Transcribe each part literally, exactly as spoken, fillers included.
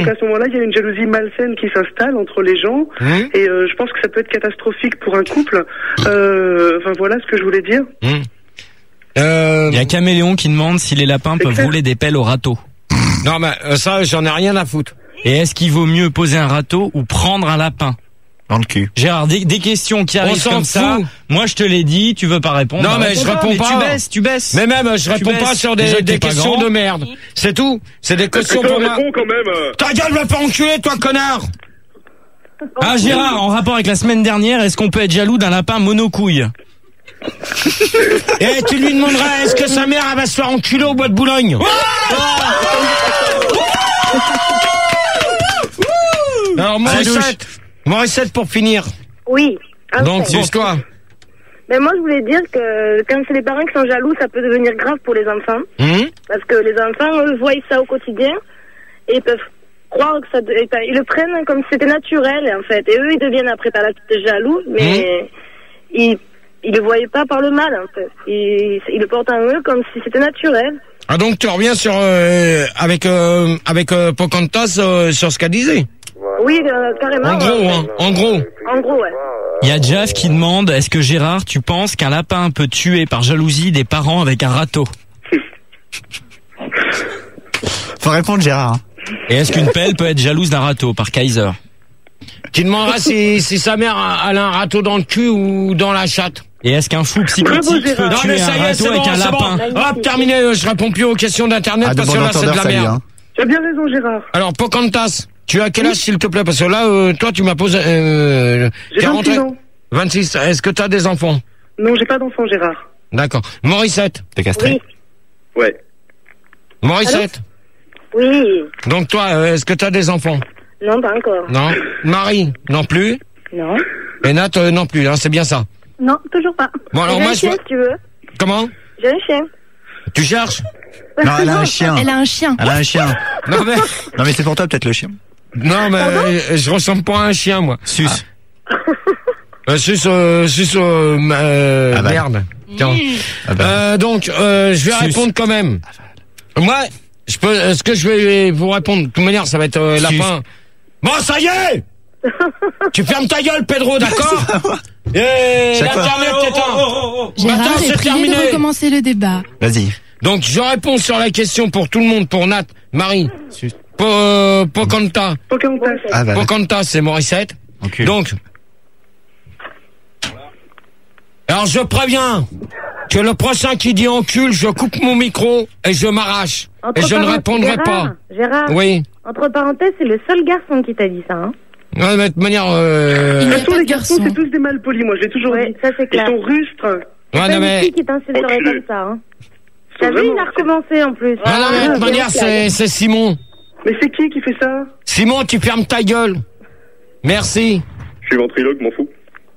Donc à ce moment-là, il y a une jalousie malsaine qui s'installe entre les gens, mmh. et euh, je pense que ça peut être catastrophique pour un couple. Euh, enfin voilà ce que je voulais dire. Mmh. Euh... Il y a Caméléon qui demande si les lapins peuvent clair. rouler des pelles au râteau. Non mais ça, j'en ai rien à foutre. Et est-ce qu'il vaut mieux poser un râteau ou prendre un lapin? Dans le cul. Gérard, des, des questions qui arrivent comme ça. Moi, je te l'ai dit, tu veux pas répondre. Non, bah, mais je réponds pas. Tu baisses, tu baisses. Mais même, je réponds pas sur des, des questions de merde. C'est tout. C'est des questions pour moi. Quand même. Ta gueule, va pas enculer, toi, connard. Ah, Gérard, en rapport avec la semaine dernière, est-ce qu'on peut être jaloux d'un lapin monocouille? Et tu lui demanderas, est-ce que sa mère, elle va se faire enculer au bois de Boulogne? Alors, Morissette. Morissette, pour finir. Oui. Ah, donc, c'est toi. Mais moi, je voulais dire que quand c'est les parents qui sont jaloux, ça peut devenir grave pour les enfants. Mmh. Parce que les enfants, eux, voient ça au quotidien et ils peuvent croire que ça... Ils le prennent comme si c'était naturel, en fait. Et eux, ils deviennent après par la suite jaloux, mais mmh. ils ils le voyaient pas par le mal, en fait. Ils, ils le portent en eux comme si c'était naturel. Ah, donc tu reviens sur... Euh, avec euh, avec euh, Pocahontas euh, sur ce qu'elle disait. Oui, euh, carrément. En gros, ouais. hein, en gros. En gros, ouais. Il y a Jaff qui demande, est-ce que Gérard, tu penses qu'un lapin peut tuer par jalousie des parents avec un râteau? Faut répondre, Gérard. Et est-ce qu'une pelle peut être jalouse d'un râteau par Kaiser? Tu demanderas si, si sa mère a, a un râteau dans le cul ou dans la chatte. Et est-ce qu'un fou psychotique peut non, tuer mais ça un y est, râteau bon, avec un lapin? Bon. Hop, terminé, je réponds plus aux questions d'internet ah, parce que là c'est de la merde. Hein. Tu as bien raison, Gérard. Alors, Pocahontas, tu as quel âge, s'il te plaît? Parce que là, euh, toi, tu m'as posé... Euh, j'ai vingt-six ans. vingt-six. Est-ce que tu as des enfants? Non, j'ai pas d'enfants, Gérard. D'accord. Morissette? T'es castré? Oui. Ouais. Morissette? Oui. Donc toi, euh, est-ce que tu as des enfants? Non, pas encore. Non. Marie? Non plus? Non. Et Nat, euh, non plus, hein, c'est bien ça? Non, toujours pas. Bon, alors j'ai moi, un je... chien, si tu veux. Comment? J'ai un chien. Tu cherches? Non, elle a un chien. Elle a un chien. Elle a un chien. Non, mais... non, mais c'est pour toi, peut-être, le chien. Non, mais euh, je ressemble pas à un chien, moi. Sus. Ah. Euh, sus, euh, sus, euh, euh, ah bah. merde. Tiens. Ah bah. Euh, donc, euh, je vais sus. répondre quand même. Moi, je peux, euh, ce que je vais vous répondre, de toute manière, ça va être euh, la fin. Bon, ça y est! Tu fermes ta gueule, Pedro, d'accord? Et l'internet éteint. Gérard est prié de recommencer le débat. Vas-y. Donc, je réponds sur la question pour tout le monde, pour Nat, Marie, po, euh, Pocahontas. Pocahontas. Ah, bah, Pocahontas, c'est Morissette. Okay. Donc, alors je préviens que le prochain qui dit encule, je coupe mon micro et je m'arrache. Et je ne répondrai Gérard, pas. Gérard, oui. Entre parenthèses, c'est le seul garçon qui t'a dit ça, hein. Ouais, mais de toute manière... Euh... Il n'y a De toute façon, pas les de garçons, garçon. c'est tous des malpolis, moi, je l'ai toujours Ouais, dit. ça c'est clair. Ils sont rustres. Ouais, C'est non, pas une mais... fille qui t'insulterait comme ça, hein. T'as vu, il a recommencé en plus. Ah, non, mais de toute manière, c'est, c'est Simon. Mais c'est qui qui fait ça? Simon, tu fermes ta gueule. Merci. Je suis ventriloque, m'en fous.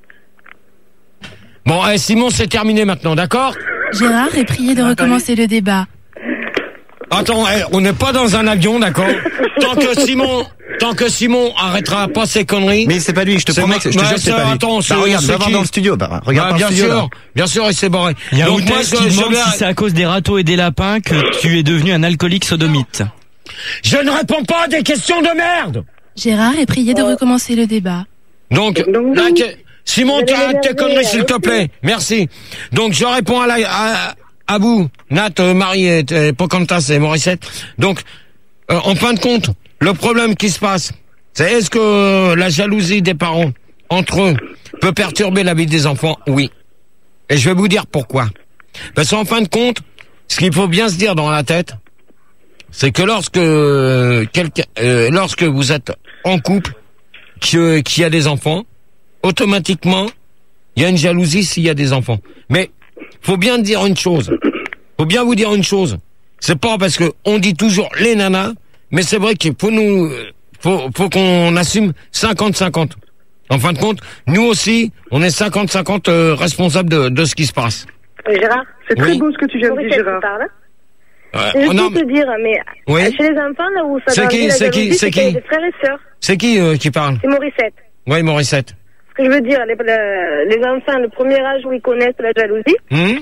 Bon, eh, Simon, c'est terminé maintenant, d'accord? Gérard est prié de recommencer le débat. Attends, eh, on n'est pas dans un avion, d'accord? Tant que Simon, tant que Simon arrêtera pas ses conneries. Mais c'est pas lui, je te C'est promets ma- que je te bah, jure que c'est ça, pas lui. attends, c'est- bah, regarde, c'est va voir qui dans le studio, bah, regarde Ah, dans bien le studio. sûr, là. bien sûr, il s'est barré. Il y a Donc, moi, Outes je, qui je demande vais- si c'est à cause des râteaux et des lapins que tu es devenu un alcoolique sodomite. je ne réponds pas à des questions de merde. Gérard est prié de recommencer le débat. Donc, Donc, là, que- Simon, Vous tu allez arrêtes tes m'énerver, conneries, s'il te ok. plaît. Merci. Donc, je réponds à la, à, à vous, Nat, euh, Marie, et, et Pocahontas et Morissette. Donc, euh, en fin de compte, le problème qui se passe, c'est est-ce que la jalousie des parents entre eux peut perturber la vie des enfants? Oui. Et je vais vous dire pourquoi. Parce qu'en fin de compte, ce qu'il faut bien se dire dans la tête, c'est que lorsque euh, quelqu'un, euh, lorsque vous êtes en couple, qui, qui a des enfants, automatiquement, il y a une jalousie s'il y a des enfants. Mais faut bien dire une chose. Faut bien vous dire une chose. C'est pas parce que on dit toujours les nanas, mais c'est vrai qu'il faut nous, faut, faut qu'on assume cinquante cinquante. En fin de compte, nous aussi, on est cinquante cinquante euh, responsables de, de ce qui se passe. Euh, Gérard, C'est très Oui. beau ce que tu viens de dire, Morissette qui Gérard. parle. Euh, C'est juste non, pour te dire, mais Oui. chez les enfants, là où ça C'est va qui, arriver, la c'est qui, jalousie, c'est qu'il y a qui des frères et sœurs. c'est qui euh, qui parle? C'est Morissette. Oui, Morissette. Ce que je veux dire, les, le- les enfants, le premier âge où ils connaissent la jalousie, Hum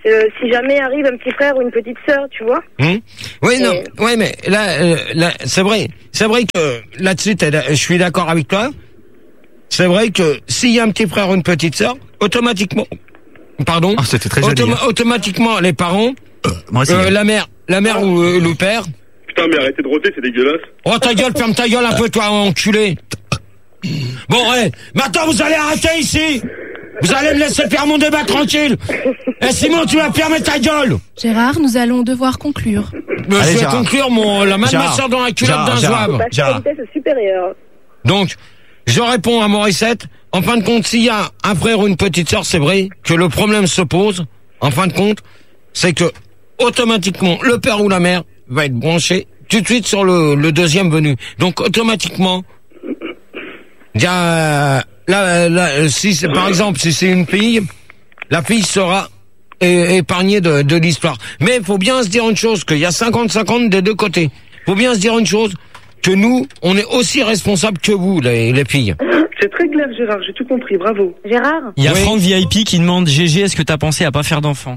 Euh, si jamais arrive un petit frère ou une petite sœur, tu vois. Hum oui, non, Et- ouais, mais là, euh, là c'est vrai, c'est vrai que là-dessus, t'es d'a- je suis d'accord avec toi. C'est vrai que s'il y a un petit frère ou une petite sœur, automatiquement, pardon, Oh, c'était très joli. automa- hein. automatiquement, les parents, Moi aussi. euh, la mère, la mère ou euh, le père. Putain, mais arrêtez de rôter, c'est dégueulasse. Oh ta gueule, ferme ta gueule un peu, toi, enculé. Bon, ouais, maintenant vous allez arrêter ici. Vous allez me laisser faire mon débat tranquille. Et Simon, tu vas fermer ta gueule. Gérard, nous allons devoir conclure. Mais Allez, je vais Gérard. conclure mon la main de ma Gérard. soeur dans la culotte Gérard, d'un Gérard. zouave. Passer à Gérard. la vitesse supérieure. Donc, je réponds à Morissette. En fin de compte, s'il y a un frère ou une petite sœur, c'est vrai que le problème se pose. En fin de compte, c'est que automatiquement, le père ou la mère va être branché tout de suite sur le, le deuxième venu. Donc, automatiquement, il y a, là, là, si c'est, par exemple, si c'est une fille, la fille sera é- épargnée de, de l'histoire. Mais il faut bien se dire une chose, qu'il y a cinquante cinquante des deux côtés. Il faut bien se dire une chose, que nous, on est aussi responsables que vous, les, les filles. C'est très clair, Gérard, j'ai tout compris, bravo. Gérard, Il y a Oui. Franck V I P qui demande G G, est-ce que t'as pensé à pas faire d'enfant?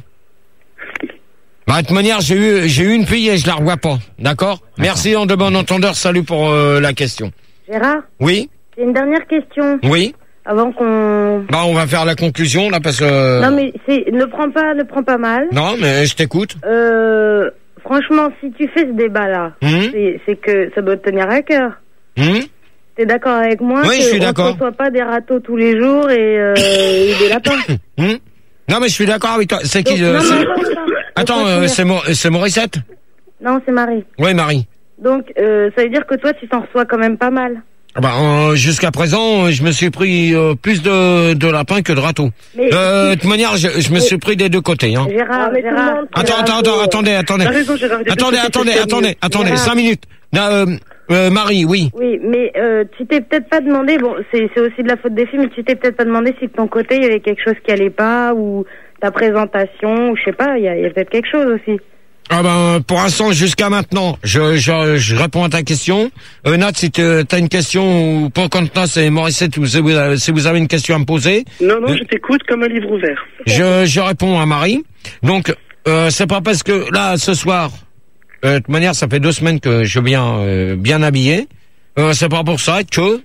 Bah, de toute manière, j'ai eu, j'ai eu une fille et je la revois pas. D'accord? Merci, en de bon entendeur, salut pour euh, la question. Gérard, Oui? j'ai une dernière question Oui? avant qu'on. Bah, on va faire la conclusion, là, parce que... Non mais c'est, ne prends pas, ne prends pas mal. Non, mais je t'écoute. Euh, franchement, si tu fais ce débat-là, Hum c'est, c'est que ça doit te tenir à cœur. Hum T'es d'accord avec moi Oui, que je suis on d'accord. ne reçoit pas des râteaux tous les jours et, euh, et des lapins. Hum Non, mais je suis d'accord avec toi. C'est qui... Donc, euh, non, c'est- mais attends, attends. Attends, Faut euh, continuer. c'est, Mo- c'est Morissette? Non, c'est Marie. Oui, Marie. Donc, euh, ça veut dire que toi, tu t'en reçois quand même pas mal. Ah Bah, euh, jusqu'à présent, euh, je me suis pris euh, plus de, de lapins que de râteaux. Mais Euh, de toute manière, je, je me suis pris des deux côtés. Hein. Gérard, Ah, mais tout le Gérard. monde- Attends, Gérard, attends, attends, euh, attendez, attendez. T'as raison, Gérard. il y a Attendez, deux côtés, attendez, c'est attendez, mieux. attendez, Gérard. cinq minutes. Non, euh, euh, Marie, oui. Oui, mais euh, tu t'es peut-être pas demandé, bon, c'est, c'est aussi de la faute des filles, mais tu t'es peut-être pas demandé si de ton côté, il y avait quelque chose qui allait pas, ou ta présentation, ou je sais pas, il y a, il y a peut-être quelque chose aussi. Ah ben, pour l'instant, jusqu'à maintenant, je, je, je réponds à ta question. Euh, Nat, si tu as une question, ou pas contre Nat, c'est Morissette, ou si vous, avez, si vous avez une question à me poser, Non, non, Euh, je t'écoute comme un livre ouvert. je, je réponds à Marie. Donc, euh, c'est pas parce que là, ce soir, euh, de toute manière, ça fait deux semaines que je viens euh, bien habillé. Euh, c'est pas pour ça que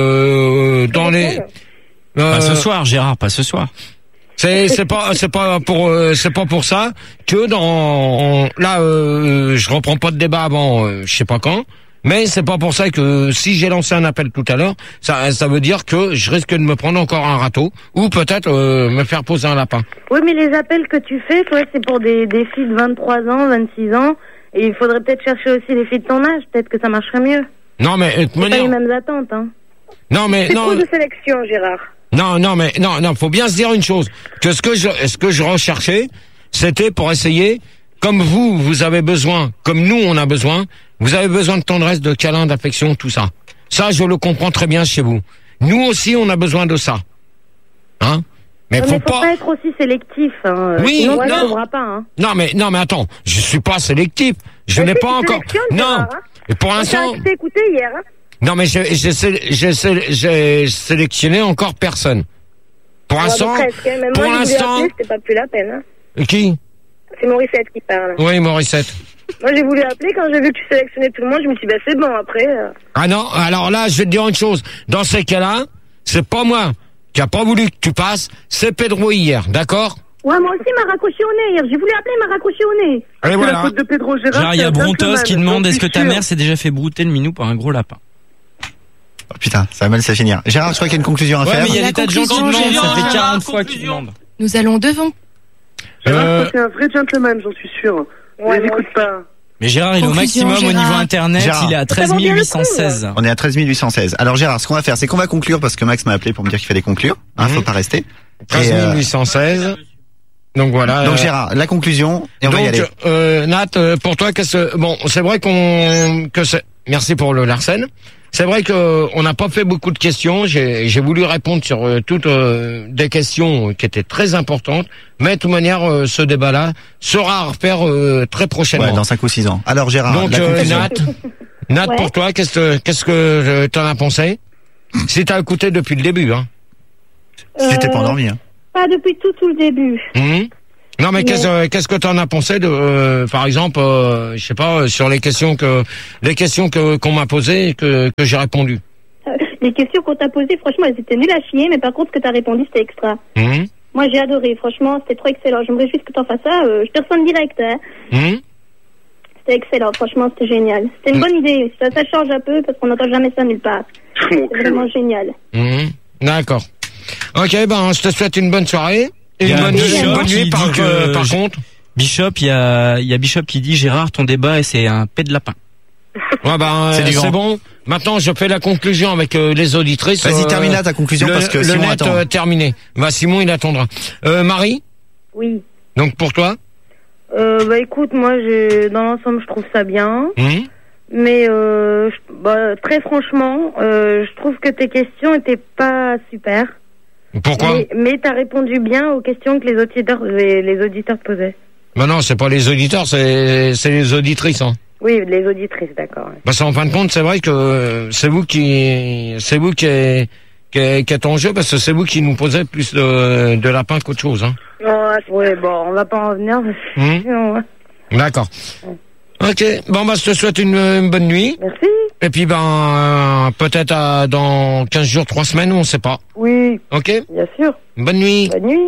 euh, dans les... Pas ce euh, soir, Gérard, pas ce soir. C'est c'est pas c'est pas pour euh, c'est pas pour ça que dans en- là euh, je reprends pas de débat avant euh, je sais pas quand, mais c'est pas pour ça que si j'ai lancé un appel tout à l'heure, ça ça veut dire que je risque de me prendre encore un râteau ou peut-être euh, me faire poser un lapin. Oui, mais les appels que tu fais, toi, c'est pour des, des filles de vingt-trois ans, vingt-six ans, et il faudrait peut-être chercher aussi les filles de ton âge, peut-être que ça marcherait mieux. Non mais de toute C'est pas les manière, mêmes attentes, hein. non mais C'est non trop de sélection, Gérard. non non mais non non faut bien se dire une chose, que ce que je ce que je recherchais, c'était pour essayer, comme vous vous avez besoin, comme nous on a besoin, vous avez besoin de tendresse, de câlin, d'affection, tout ça. Ça je le comprends très bien chez vous. Nous aussi on a besoin de ça. Hein? Mais Non, faut mais faut pas... pas être aussi sélectif, hein. Oui, Sinon, tu non. trouveras pas, hein. Non mais non mais attends, je suis pas sélectif. Je Mais n'ai si, pas tu encore. sélectionnes, Non. Gérard, hein. Et pour Moi, l'instant, j'ai écouté hier, hein. non mais j'ai j'ai sé- j'ai sé- j'ai sélectionné encore personne. Pour Ouais, l'instant, mais presque, hein. Même pour moi, je voulais l'instant, appeler, c'était pas plus la peine, hein. qui? C'est Morissette qui parle. Oui, Morissette. Moi, j'ai voulu appeler quand j'ai vu que tu sélectionnais tout le monde. Je me suis dit, bah, c'est bon, après. euh. Ah non, alors là, je vais te dire une chose. Dans ces cas-là, c'est pas moi qui a pas voulu que tu passes, c'est Pedro hier, d'accord? Ouais, moi aussi, il m'a raccroché au nez hier. J'ai voulu appeler, il m'a raccroché au nez. Et C'est la voilà. faute de Pedro Gérard. Gérard, il y a c'est un Brontos gentleman, qui demande j'en est-ce que suis ta sûr. mère s'est déjà fait brouter le minou par un gros lapin? Oh, putain, ça va mal se finir. Gérard, je crois qu'il y a une conclusion à Ouais, faire. mais il y a La des tas de gens qui conclusion, demandent, ça Gérard. fait quarante Gérard, fois qu'ils conclusion. demandent. Nous allons devant. Gérard, Euh, toi, c'est un vrai gentleman, j'en suis sûr. Ouais, Ne moi écoute pas. Mais Gérard, il est au Conclusion, maximum au Gérard. niveau internet, Gérard. il est à treize mille huit cent seize. On est à treize mille huit cent seize. Alors Gérard, ce qu'on va faire, c'est qu'on va conclure parce que Max m'a appelé pour me dire qu'il fallait conclure. Hein, Mhm. faut pas rester. treize Et, euh, mille huit cent seize. Donc voilà. Donc euh, Gérard, la conclusion, et on va y aller. Donc, euh, Nat, euh, pour toi, qu'est-ce que bon, c'est vrai qu'on que c'est. Merci pour le Larsen. C'est vrai que on n'a pas fait beaucoup de questions. J'ai j'ai voulu répondre sur euh, toutes euh, des questions qui étaient très importantes. Mais de toute manière, euh, ce débat-là sera à refaire euh, très prochainement. Ouais, dans cinq ou six ans. Alors Gérard, Donc la euh, conclusion. Nat, Nat, Ouais. pour toi, qu'est-ce que qu'est-ce que euh, t'en as pensé? Si t'as écouté depuis le début, hein. Si t'étais pas Euh, endormi, hein. Pas depuis tout, tout le début. Hum Non, mais Non. qu'est-ce, euh, qu'est-ce que t'en as pensé de, euh, par exemple, euh, je sais pas, euh, sur les questions que, les questions que qu'on m'a posées et que que j'ai répondu. Les questions qu'on t'a posées, franchement, elles étaient nulles à chier, mais par contre, ce que t'as répondu, c'était extra. Hum, Moi, j'ai adoré, franchement, c'était trop excellent. Je me réjouis que t'en fasses ça. Euh, je te ressens direct, hein. hum. C'était excellent, franchement, c'était génial. C'était une bonne idée. Ça, ça change un peu parce qu'on n'entend jamais ça nulle part. Mon C'est cul. vraiment génial. Hum, D'accord. Ok, ben je te souhaite une bonne soirée et Il y une a bonne, Bishop une bonne qui nuit dit par, que euh, par j'ai- contre. Bishop, il y a, il y a Bishop qui dit Gérard, ton débat, c'est un pet de lapin. Ouais, ben C'est euh, du c'est vent. bon. Maintenant, je fais la conclusion avec euh, les auditrices. Vas-y, euh, termine là ta conclusion le, parce que le Simon net attend. euh, terminé. Bah Simon, il attendra. Euh, Marie, Oui. donc pour toi. Euh, bah écoute, moi, je, dans l'ensemble, je trouve ça bien. Hum, Mais euh, je- bah, très franchement, euh, je trouve que tes questions étaient pas super. Pourquoi? Mais, mais t'as répondu bien aux questions que les auditeurs, les, les auditeurs te posaient. Bah non, c'est pas les auditeurs, c'est c'est les auditrices. Hein. Oui, les auditrices, d'accord. ouais. Parce qu'en fin de compte, c'est vrai que euh, c'est vous qui, c'est vous qui est, qui est, qui est en jeu parce que c'est vous qui nous posez plus de, de lapins qu'autre chose. Hein. Ouais, bon, on va pas en venir. Hum, Ouais. D'accord. Ok. Bon bah je te souhaite une, une bonne nuit. Merci. Et puis ben euh, peut-être à- dans quinze jours, trois semaines, on sait pas. Oui, Ok. bien sûr. Bonne nuit. Bonne nuit.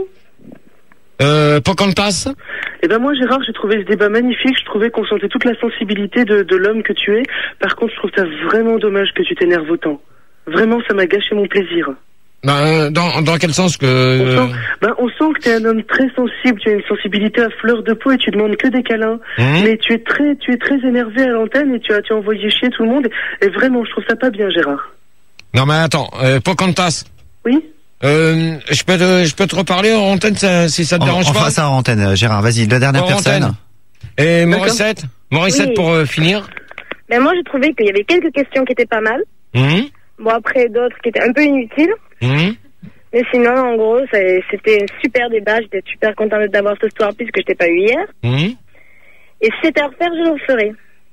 Euh, Pocahontas. Eh ben moi Gérard, j'ai trouvé ce débat magnifique. Je trouvais qu'on sentait toute la sensibilité de, de l'homme que tu es. Par contre, je trouve ça vraiment dommage que tu t'énerves autant. Vraiment, ça m'a gâché mon plaisir. Ben, euh, dans dans quel sens que On euh, sent, ben, on sent que tu es un homme très sensible. Tu as une sensibilité à fleur de peau et tu demandes que des câlins. hum, Mais tu es très, tu es très énervé à l'antenne et tu as, tu as envoyé chier tout le monde. Et vraiment, je trouve ça pas bien, Gérard. Non mais attends, euh, Pocahontas. Oui. Euh, je peux te, je peux te reparler en antenne ça- si ça te On, dérange on pas. fera ça en antenne, Gérard. Vas-y, la dernière En personne. antenne. Et D'accord. Morissette, Morissette Oui. pour euh, finir. Mais moi, j'ai trouvé qu'il y avait quelques questions qui étaient pas mal. Hum, Bon, après, d'autres qui étaient un peu inutiles. hum. Mais sinon, en gros, ça- c'était un super débat. J'étais super contente d'avoir ce soir puisque je t'ai pas eu hier. Hum. Et si c'était à refaire, je le ferais.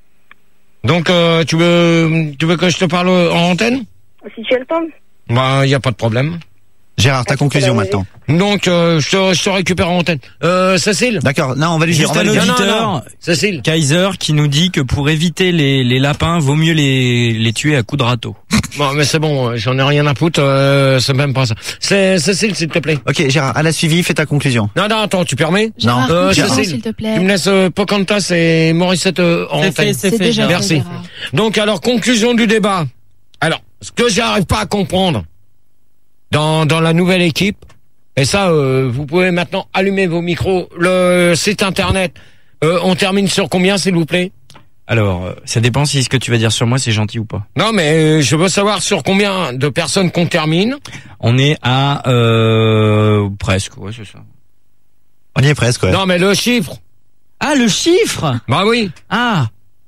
Donc euh, tu veux, tu veux que je te parle en antenne? Si tu as le temps. Bah y a pas de problème. Gérard, ta Ah, conclusion c'est la maintenant. Donc euh, je te, je te récupère en antenne. Euh, Cécile. D'accord. Non, on va lui dire. Juste On va un lui dire. Non, non, auditeur, non. Cécile. Kaiser, qui nous dit que pour éviter les, les lapins, vaut mieux les, les tuer à coups de râteau. Bon mais c'est bon, euh, j'en ai rien à foutre. Euh, c'est même pas ça. C'est Cécile s'il te plaît. Ok, Gérard, à la suivi, fais ta conclusion. Non non attends, tu permets? Gérard, Euh, conclusion, Cécile, s'il te plaît. Tu me laisses euh, Pocahontas et Morissette euh, en C'est antenne. fait, c'est C'est fait, déjà Gérard. fait, Merci. Gérard. Donc alors conclusion du débat. Alors ce que j'arrive pas à comprendre dans dans la nouvelle équipe, et ça euh, vous pouvez maintenant allumer vos micros, le site internet. Euh, on termine sur combien s'il vous plaît? Alors, euh, ça dépend si ce que tu vas dire sur moi c'est gentil ou pas. Non mais euh, je veux savoir sur combien de personnes qu'on termine. On est à euh, presque, ouais, c'est ça. On y est presque, ouais. Non mais le chiffre. Ah, le chiffre. Bah oui. Ah,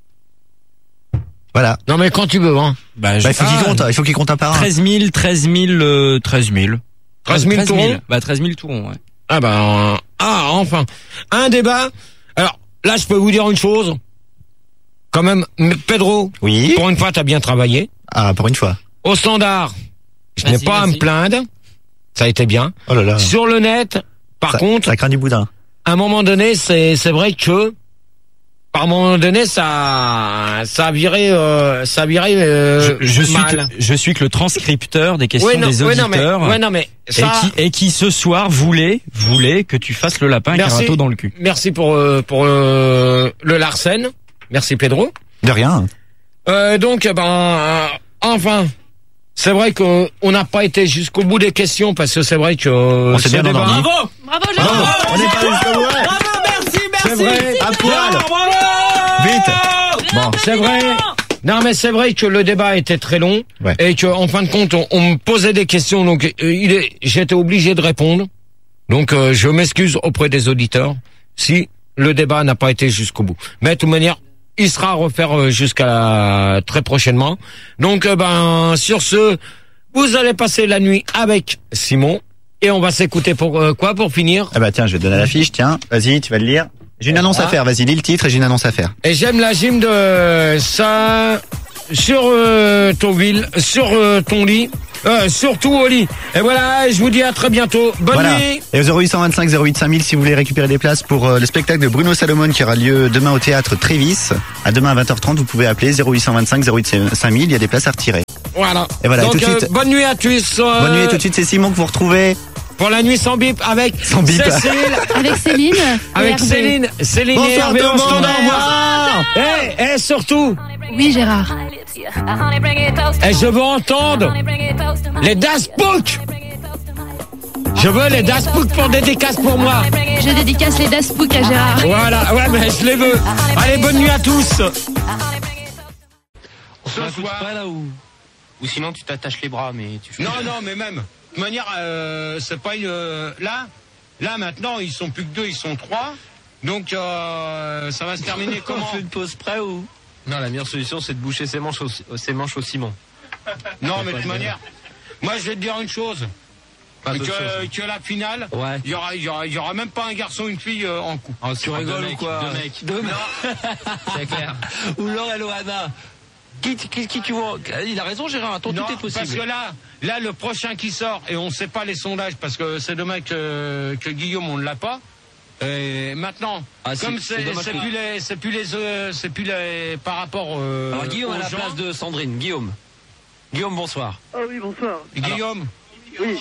Voilà. Non mais quand tu veux hein. bah, je- Bah, il faut qu'il ah, compte, il faut qu'il compte un par un. treize mille, treize mille, euh, treize mille. treize mille tourons. Bah, treize mille tourons, ouais. Ah ben ah enfin un débat. Alors là je peux vous dire une chose. Quand même M- Pedro, Oui. pour une fois t'as bien travaillé. Ah, pour une fois. Au standard, je n'ai Vas-y, pas à me vas-y. plaindre. Ça a été bien. Oh là là. Sur le net, par ça, contre, ça craint du boudin. à un moment donné, c'est c'est vrai que par moment donné, ça ça a viré euh, ça a viré euh, Je, je suis mal. que, je suis que le transcripteur des questions Ouais, non, des ouais, non, mais, auditeurs. ouais, non mais et ça. qui et qui ce soir voulait voulait que tu fasses le lapin avec un Merci. râteau dans le cul. Merci pour euh, pour euh, le Larsen. Merci Pedro. De rien. Euh, donc ben euh, enfin. C'est vrai que on n'a pas été jusqu'au bout des questions parce que c'est vrai que euh, On s'est ce bien débat- endormi. Bravo, Bravo, Bravo. Gérard. On est pas jusqu'au bout. ouais. bravo, merci, merci. C'est vrai. À poil. Bravo. Vite. Bon. C'est vrai. Non mais c'est vrai que le débat était très long Ouais. et que en fin de compte on, on me posait des questions donc euh, il est j'étais obligé de répondre. Donc euh, je m'excuse auprès des auditeurs si le débat n'a pas été jusqu'au bout. Mais de toute manière, il sera à refaire euh, jusqu'à la- très prochainement. Donc euh, ben sur ce, vous allez passer la nuit avec Simon et on va s'écouter pour euh, quoi pour finir. Ah bah tiens, je vais te donner la fiche, tiens. Vas-y, tu vas le lire. J'ai une annonce à Ah. faire, vas-y, lis le titre et j'ai une annonce à faire. Et j'aime la gym de ça sur euh, ton ville, sur euh, ton lit. euh, surtout au lit. Et voilà, je vous dis à très bientôt. Bonne Voilà. nuit. Et au zéro huit cent vingt-cinq zéro huit cinq mille si vous voulez récupérer des places pour euh, le spectacle de Bruno Salomon qui aura lieu demain au théâtre Trévis. À demain à vingt heures trente, vous pouvez appeler zéro huit cent vingt-cinq zéro huit cinq mille, il y a des places à retirer. Voilà. Et voilà, et Donc, tout de euh, suite- bonne nuit à tous. euh, Bonne nuit, et tout de suite c'est Simon que vous retrouvez. Pour la nuit sans bip avec Sans bip. Cécile. Avec Céline. et Avec Hervé. Céline. Céline et Bonsoir Hervé, tout on le se monde. donne au revoir. Et, et surtout, Oui, Gérard. et je veux entendre les Das Book. Je veux les Das Book pour dédicace pour moi. Je dédicace les Daspook à Gérard. Voilà, ouais, mais je les veux. Allez, bonne nuit à tous. On se fout pas là ou ou sinon tu t'attaches les bras mais tu fais Non, non, mais même. De toute manière, euh, c'est pas une. euh, là, là maintenant, ils sont plus que deux, ils sont trois. Donc, euh, ça va se terminer comment? On fait une pause près ou non, la meilleure solution c'est de boucher ses manches au, ses manches au ciment. Non, mais de toute manière, moi, je vais te dire une chose. Pas Que, d'autre chose. que la finale, Ouais. il y aura, il y aura, il y aura même pas un garçon, une fille euh, en couple. Ah, tu rigoles deux ou mecs, quoi? deux mecs. Deux mecs. C'est clair. Ou Laure et Loana. Qui, qui, qui tu vois? Il a raison Gérard, attends, Non, tout est possible. parce que là, là, le prochain qui sort, et on ne sait pas les sondages, parce que c'est dommage que, que Guillaume, on ne l'a pas. Et maintenant, Ah, si, comme c'est c'est dommage c'est que- plus les, c'est plus les, euh, c'est plus les, par rapport euh, Alors Guillaume aux à la gens. place de Sandrine. Guillaume. Guillaume, bonsoir. Ah oui, bonsoir. Guillaume. Oui.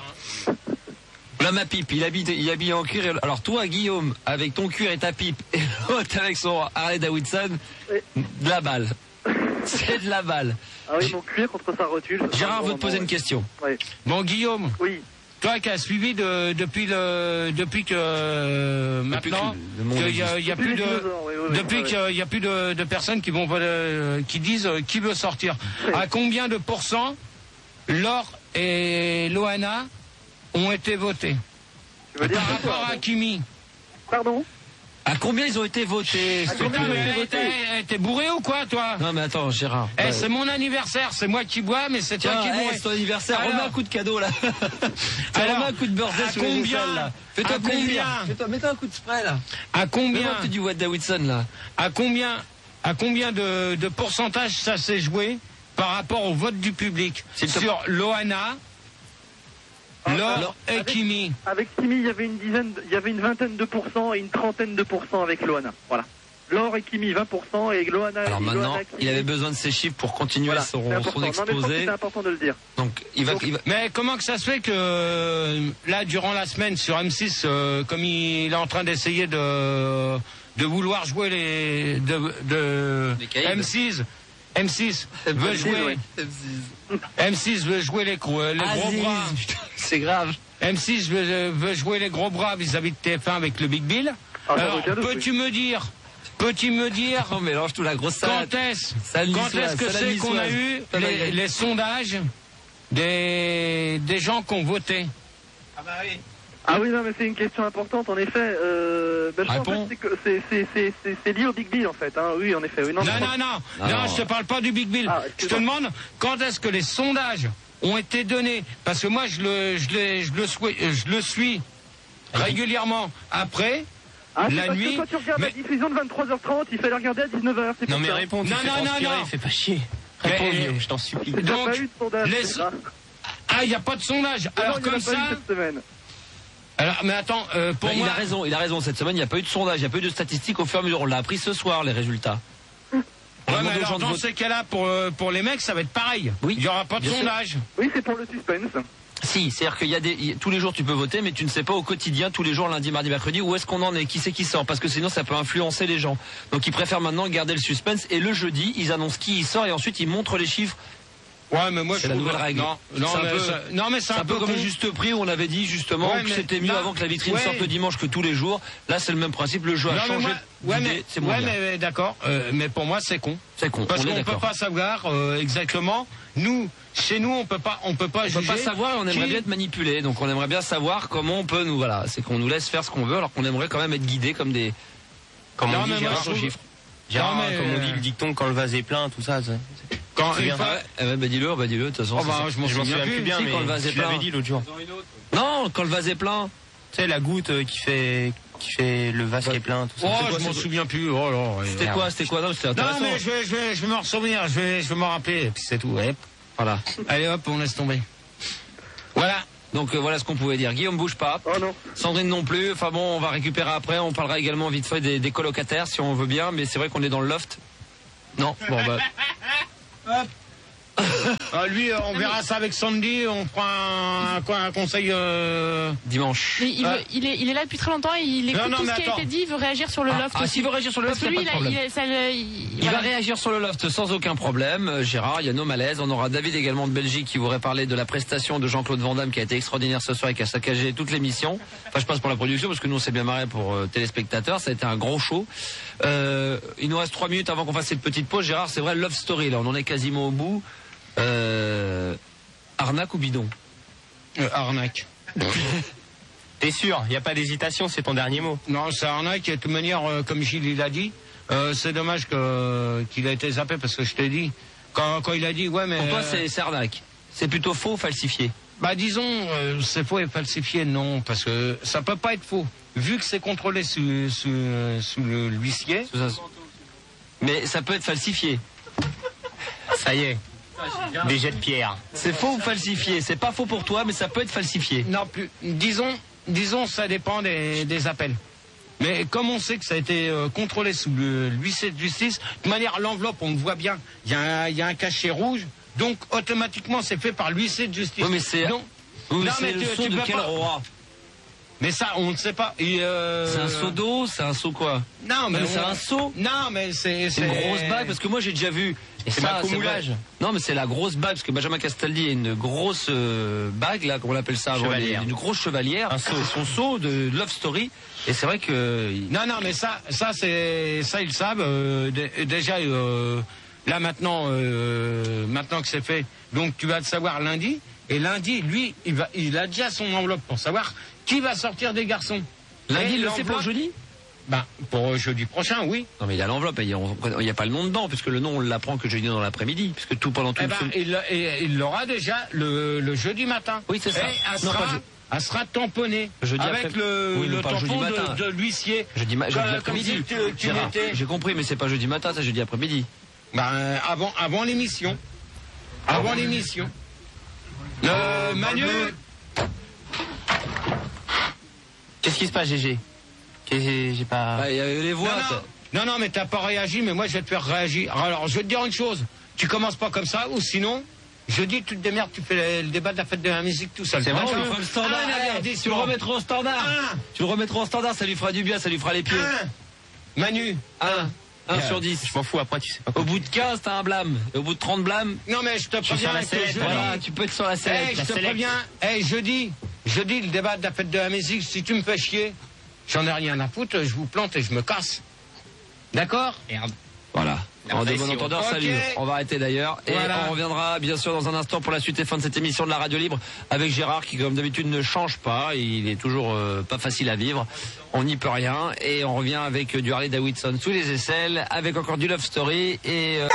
Là, ma pipe, il habite, il habille en cuir. et- Alors toi, Guillaume, avec ton cuir et ta pipe, et l'autre avec son Harley Davidson, Oui. de la balle. C'est de la balle. Ah oui, mon cuir contre sa rotule. Gérard veut te poser une question. Oui. Bon, Guillaume, Oui. toi qui as suivi de, depuis le, depuis que euh, Depuis maintenant, que le monde qu'il y a, il y a Depuis plus les de, dinosaures, oui, oui, oui. depuis Ouais, qu'il y a plus de, de personnes qui vont voler- qui disent euh, qui veut sortir. Oui. À combien de pourcents Laure et Loana ont été votés Tu veux dire par ce rapport soir, à bon. Kimi? Pardon? À combien ils ont été votés s'il te combien plaît ils ont été Mais votés T'es t'es bourré ou quoi, toi? Non mais attends, Gérard. Eh, Ouais. c'est mon anniversaire, c'est moi qui bois, mais c'est toi Tiens, qui hey, bois. c'est ton anniversaire, Alors- remets un coup de cadeau là. Tiens, Alors, remets un coup de birthday à sur les combien aisselles, là. Fais-toi À plaisir. combien Fais-toi, mets-toi un coup de spray là. À Mets-moi combien, un peu du Watt Davidson là. à combien, à combien de, de pourcentage ça s'est joué par rapport au vote du public S'il te- sur Loana, Laure alors, et avec- Kimi? Avec Kimi, il y avait une dizaine, de- il y avait une vingtaine de pourcents et une trentaine de pourcents avec Loana. Voilà. Laure et Kimi, vingt pour cent et Loana. Alors et maintenant, Loana, Kimi. il avait besoin de ces chiffres pour continuer Voilà, son, c'est important. son Non, mais je pense que exposé. c'est important de le dire. Donc il va, il va- Mais comment que ça se fait que euh, là, durant la semaine sur M six, euh, comme il est en train d'essayer de de vouloir jouer les de, de Les caïds. M six, M six veut jouer, M six veut jouer les, gros- les gros Aziz, bras. putain, c'est grave. M six veut, veut jouer les gros bras vis-à-vis de T F un avec le Big Bill. Ah, ça Alors, vaut bien le peux-tu me dire, peux-tu me dire On mélange tout la grosse salade. quand est-ce, Salade quand niçoise, est-ce que salade c'est qu'on a niçoise. eu Ça va, les, Greg. les sondages des, des gens qui ont voté? Ah oui, non, mais c'est une question importante, en effet. Euh, ben, je pense Réponds. en fait, c'est que c'est- c'est- c'est- c'est- c'est lié au Big Bill, en fait. Hein. Oui, en effet. Oui, non, Non, je non, pense- non, Non, non, non. je te parle pas du Big Bill. Ah, je te excuse-moi. demande quand est-ce que les sondages ont été donnés, parce que moi je le, je le, je le, souhait- je le suis régulièrement après. Ah, c'est la parce nuit, que quand tu regardes mais- la diffusion de vingt-trois heures trente, il fallait regarder à dix-neuf heures. C'est Non pour mais ça. réponds, tu Non, fais non, non, transpirer, non. fais pas chier. Réponds Mais- Guillaume, je t'en supplie. Il n'y a Donc, pas eu de sondage. les- c'est grave. Ah, il n'y a pas de sondage. Non, Alors il y en a comme pas eu ça. cette semaine. Alors, mais attends, euh, pour Bah, moi. Il a raison, il a raison. Cette semaine, il n'y a pas eu de sondage, il n'y a pas eu de statistiques au fur et à mesure. On l'a appris ce soir, les résultats. On Ouais, a mais demandé aux alors, gens de dans voter. ces cas-là, pour, euh, pour les mecs, ça va être pareil. Oui, Il n'y aura pas de bien sûr. sondage. Oui, c'est pour le suspense. Si, c'est-à-dire qu'il y a des, il- tous les jours tu peux voter, mais tu ne sais pas au quotidien, tous les jours, lundi, mardi, mercredi, où est-ce qu'on en est, qui c'est qui sort, parce que sinon ça peut influencer les gens. Donc ils préfèrent maintenant garder le suspense, et le jeudi, ils annoncent qui y sort, et ensuite ils montrent les chiffres. Ouais, mais moi C'est je la trouve- nouvelle règle. Non, non, C'est un mais, peu- ça- non, mais c'est C'est un, un peu comme con. le juste prix où on avait dit justement Ouais, que mais- c'était mieux non, avant que la vitrine ouais. sorte le dimanche que tous les jours. Là c'est le même principe, le jeu a Non, mais changé moi- ouais, d'idée, mais, c'est moins ouais, bien. mais d'accord. euh, mais pour moi, c'est con. C'est con, Parce on est qu'on peut d'accord. pas savoir euh, exactement. Nous, chez nous, on peut pas, on peut pas On juger. peut pas savoir, et on aimerait qui- bien être manipulé, donc on aimerait bien savoir comment on peut nous, voilà, c'est qu'on nous laisse faire ce qu'on veut, alors qu'on aimerait quand même être guidé comme des, comme Non, on dit, mais moi, Gérard je sur trouve- chiffres. Gérard, Non, mais, comme on euh, dit le dicton, quand le vase est plein, tout ça. c'est- Quand C'est une bien. fois- Ah ouais, eh ouais, bah dis-le, bah dis-le, de toute façon. Oh, c'est bah, ça. je m'en Je m'en souviens souviens plus plus. bien, Si, mais quand le vase est je l'avais plein. dit l'autre jour. Non, quand le vase est plein. Tu sais, la goutte euh, qui fait, qui fait le vase qui est plein, tout ça. Oh, C'est quoi, je m'en c'est- souviens plus. Oh là. C'était merde. quoi, c'était quoi? Non, c'était Non, intéressant. mais je vais, je vais, je vais m'en souvenir. Je vais, je vais m'en rappeler. Et puis c'est tout. Ouais. Voilà. Allez hop, on laisse tomber. Voilà. Donc euh, voilà ce qu'on pouvait dire. Guillaume, bouge pas. Oh non. Sandrine non plus. Enfin bon, on va récupérer après. On parlera également vite fait des, des colocataires si on veut bien. Mais c'est vrai qu'on est dans le loft. Non. Bon bah. Hop. Euh, lui, on verra ça avec Sandy. On prend un, quoi, un conseil euh... dimanche. Mais il, Ah. veut- il, est, il est là depuis très longtemps et il écoute Non, non, tout ce mais qui a attends. été dit. Il veut réagir sur le Ah, loft. ah, aussi. s'il veut réagir sur le Parce loft, que il lui, y a pas de il, a- problème. il, a- ça le- il- Il va voilà. réagir sur le loft sans aucun problème. Euh, Gérard, il y a nos malaises. On aura David également de Belgique qui voudrait parler de la prestation de Jean-Claude Van Damme qui a été extraordinaire ce soir et qui a saccagé toute l'émission. Enfin, je passe pour la production parce que nous on s'est bien marré pour euh, téléspectateurs. Ça a été un gros show. Euh, il nous reste trois minutes avant qu'on fasse cette petite pause. Gérard, c'est vrai, Love Story, là, on en est quasiment au bout. Euh, arnaque ou bidon? euh, Arnaque. T'es sûr? Y a pas d'hésitation, c'est ton dernier mot. Non, c'est arnaque. Et de toute manière, euh, comme Gilles il a dit, euh, c'est dommage que qu'il a été zappé parce que je t'ai dit quand quand il a dit ouais mais. Pour toi, euh, c'est c'est arnaque. C'est plutôt faux ou falsifié? Bah disons, euh, c'est faux et falsifié, non, parce que ça peut pas être faux. Vu que c'est contrôlé sous, sous, sous le- l'huissier. Mais ça peut être falsifié. Ça y est. Des jets de pierre. C'est faux ou falsifié? C'est pas faux pour toi, mais ça peut être falsifié. Non, plus. Disons, disons, ça dépend des, des appels. Mais comme on sait que ça a été euh, contrôlé sous le- l'huissier de justice, de toute manière, l'enveloppe, on le voit bien. Il y, a un- il y a un cachet rouge, donc automatiquement, c'est fait par l'huissier de justice. Oui, mais c'est. Non, Oui, mais non, c'est mais le tu- seau tu de peux quel pas- roi? Mais ça, on ne sait pas. Et, euh, C'est un seau d'eau? C'est un seau quoi? Non, mais, mais c'est on- un seau? Non, mais c'est C'est une grosse bague, parce que moi j'ai déjà vu. Et C'est ça, Marco c'est Moulage. vrai. Non, mais c'est la grosse bague, parce que Benjamin Castaldi a une grosse euh, bague, là, comment on l'appelle ça avant, Chevalière. Une grosse chevalière. Un seau. C'est son seau de Love Story. Et c'est vrai que. Non, non, mais ça, ça c'est, ça ils le savent. euh, dé- déjà, euh, là maintenant, euh, maintenant que c'est fait, donc tu vas le savoir lundi. Et lundi, lui, il va, il a déjà son enveloppe pour savoir qui va sortir des garçons. Lundi, Et il le sait pour l'enveloppe- jeudi? Ben, pour jeudi prochain, oui. Non, mais il y a l'enveloppe, il n'y a pas le nom dedans, puisque le nom on l'apprend que jeudi dans l'après-midi, puisque tout pendant tout Eh le ben, film. il, et- il l'aura déjà le, le jeudi matin. Oui, c'est ça. Et elle Non, sera, pas je- elle sera tamponnée Jeudi avec après- le, Oui, mais le pas jeudi tampon matin. de, de l'huissier. Jeudi, ma- jeudi Comme- après-midi. comme si tu- tu Gérard, l'étais. j'ai compris, mais c'est pas jeudi matin, c'est jeudi après-midi. Ben, avant, avant l'émission. Avant l'émission. Le Manu. Qu'est-ce qui se passe, G G? Qu'est- J'ai pas. Ah, il y avait les voix. Non, ça. non, non, non, mais t'as pas réagi, mais moi je vais te faire réagir. Alors, je vais te dire une chose. Tu commences pas comme ça, ou sinon, je dis, tu te démerdes, tu fais le, le débat de la fête de la musique tout seul. C'est vrai, Non, tu non. le feras le standard. Un allez, tu le avertissement. remettras au standard. Un. Tu le remettras au standard, ça lui fera du bien, ça lui fera les pieds. Un. Manu. Un. Un Euh, sur dix. Je m'en fous, après tu sais pas Au quoi. bout de quinze, t'as un blâme. Et au bout de trente blâmes, Non, mais je te suis sur préviens la que sellette, jeudi, voilà, tu peux être sur la sellette. Hey, la je te sellette. préviens, hey, jeudi, jeudi, le débat de la fête de la musique, si tu me fais chier, j'en ai rien à foutre, je vous plante et je me casse. D'accord? Merde. Voilà. En de bon pression. entendeur, Ok. salut. On va arrêter d'ailleurs. Et Voilà. on reviendra bien sûr dans un instant pour la suite et fin de cette émission de la radio libre avec Gérard qui comme d'habitude ne change pas. Il est toujours euh, pas facile à vivre. On n'y peut rien. Et on revient avec euh, du Harley Davidson sous les aisselles, avec encore du Love Story et... Euh...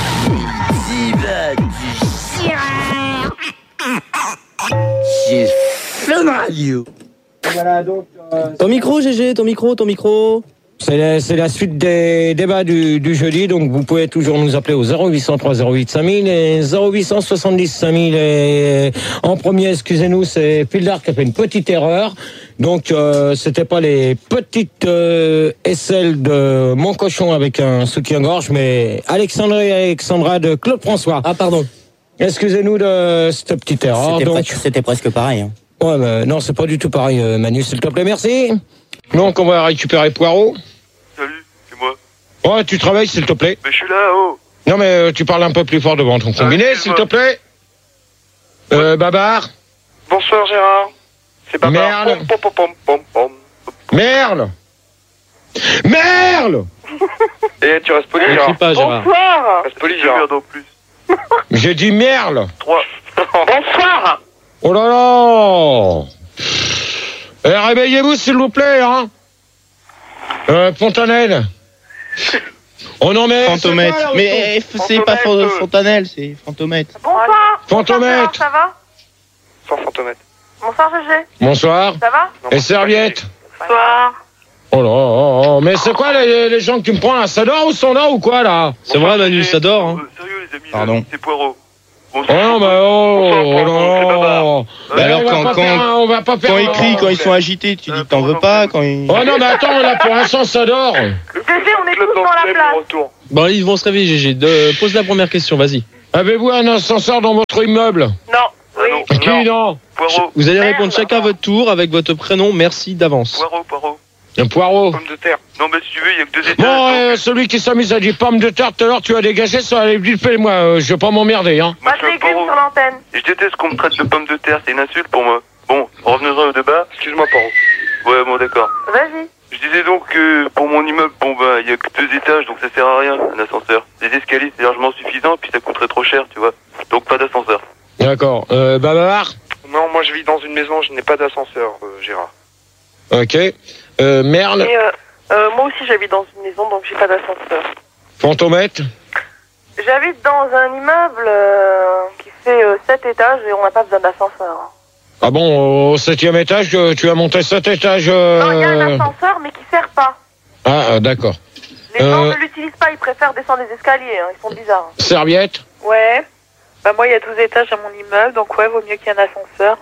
Ton micro, G G, ton micro, ton micro. C'est la, c'est la suite des débats du, du jeudi, donc vous pouvez toujours nous appeler au zéro huit cent trois zéro huit cinq mille et zéro huit cent soixante-dix cinq mille. Et en premier, excusez-nous, c'est Pildar qui a fait une petite erreur. Donc euh, c'était pas les petites euh, aisselles de mon cochon avec un soutien-gorge, mais Alexandre et Alexandra de Claude François. Ah, pardon. Excusez-nous de cette petite erreur. C'était Donc, presque, c'était presque pareil. Hein. ouais, mais non, c'est pas du tout pareil, euh, Manu, s'il te plaît, merci. Donc on va récupérer Poirot. Salut, c'est moi. Ouais, tu travailles, s'il te plaît. Mais je suis là, oh. Non, mais euh, tu parles un peu plus fort devant ton combiné, s'il te plaît. Euh, Babar. Bonsoir Gérard. C'est pas Merde. Pom, pom, pom, pom, pom. Merle. Merle. Et tu restes poli, Gérard. pas, Gérard. Bonsoir. Reste poli, Gérard. En plus. J'ai dit merle. Trois. Bonsoir. Oh là là. Eh, réveillez-vous, s'il vous plaît, hein. Euh, Fontanelle. Oh non, mais... Fantomètre. c'est quoi, là, Mais eh, c'est pas Fantomètre. Fo- Fontanelle, c'est Fantomètre. Bonsoir. Fantomètre. Ça va? Sans fantomètre. Bonsoir, Gégé. Bonsoir. Ça va? Et serviette. Bonsoir. Oh là, oh, oh, mais c'est quoi les, les gens que tu me prends là? Ça dort ou sont là ou quoi là? C'est vrai, Manu, ça dort. Hein. Euh, sérieux, les amis, Pardon. là, c'est Poirot. Oh non, bah oh, oh non. Bah alors, on va quand, pas quand, faire un- on va pas faire quand un- ils crient, quand ils sont agités, tu dis que t'en veux pas, quand ils... Oh non, mais attends, là, pour l'instant, ça dort. G G, on est tous dans la place. Bon, ils vont se réveiller, G G. De... Pose la première question, vas-y. Avez-vous un ascenseur dans votre immeuble? Non. Oui. Qui non? Poireau. Vous allez répondre chacun à votre tour avec votre prénom, merci d'avance. Poireau, poireau. Un poireau. Pomme de terre. Non, mais si tu veux, il y a que deux étages. Bon, euh, celui qui s'amuse à dire pomme de terre, tout à l'heure, tu as dégagé, ça allait vite fait, moi, euh, je vais pas m'emmerder, hein. Moi, je suis un poireau. Sur l'antenne. Et je déteste qu'on me traite de pomme de terre, c'est une insulte pour moi. Bon, revenons au débat. Excuse-moi, poireau. Ouais, bon, d'accord. Vas-y. Je disais donc que pour mon immeuble, bon, bah, il y a que deux étages, donc ça sert à rien, un ascenseur. Les escaliers, c'est largement suffisant, puis ça coûterait trop cher, tu vois. Donc pas d'ascenseur. D'accord. Euh, Babar? Non, moi je vis dans une maison, je n'ai pas d'ascenseur, euh, Gérard. Ok. Euh, Merle? Et, euh, euh, moi aussi j'habite dans une maison, donc j'ai pas d'ascenseur. Fantomette? J'habite dans un immeuble euh, qui fait euh, sept étages et on n'a pas besoin d'ascenseur. Ah bon, au septième étage, euh, tu as monté sept étages. Euh... Non, il y a un ascenseur mais qui sert pas. Ah, ah, d'accord. Les gens Euh, ne l'utilisent pas, ils préfèrent descendre les escaliers, hein, ils sont bizarres. Serviette? Ouais. Bah moi il y a douze étages à mon immeuble, donc ouais, vaut mieux qu'il y ait un ascenseur.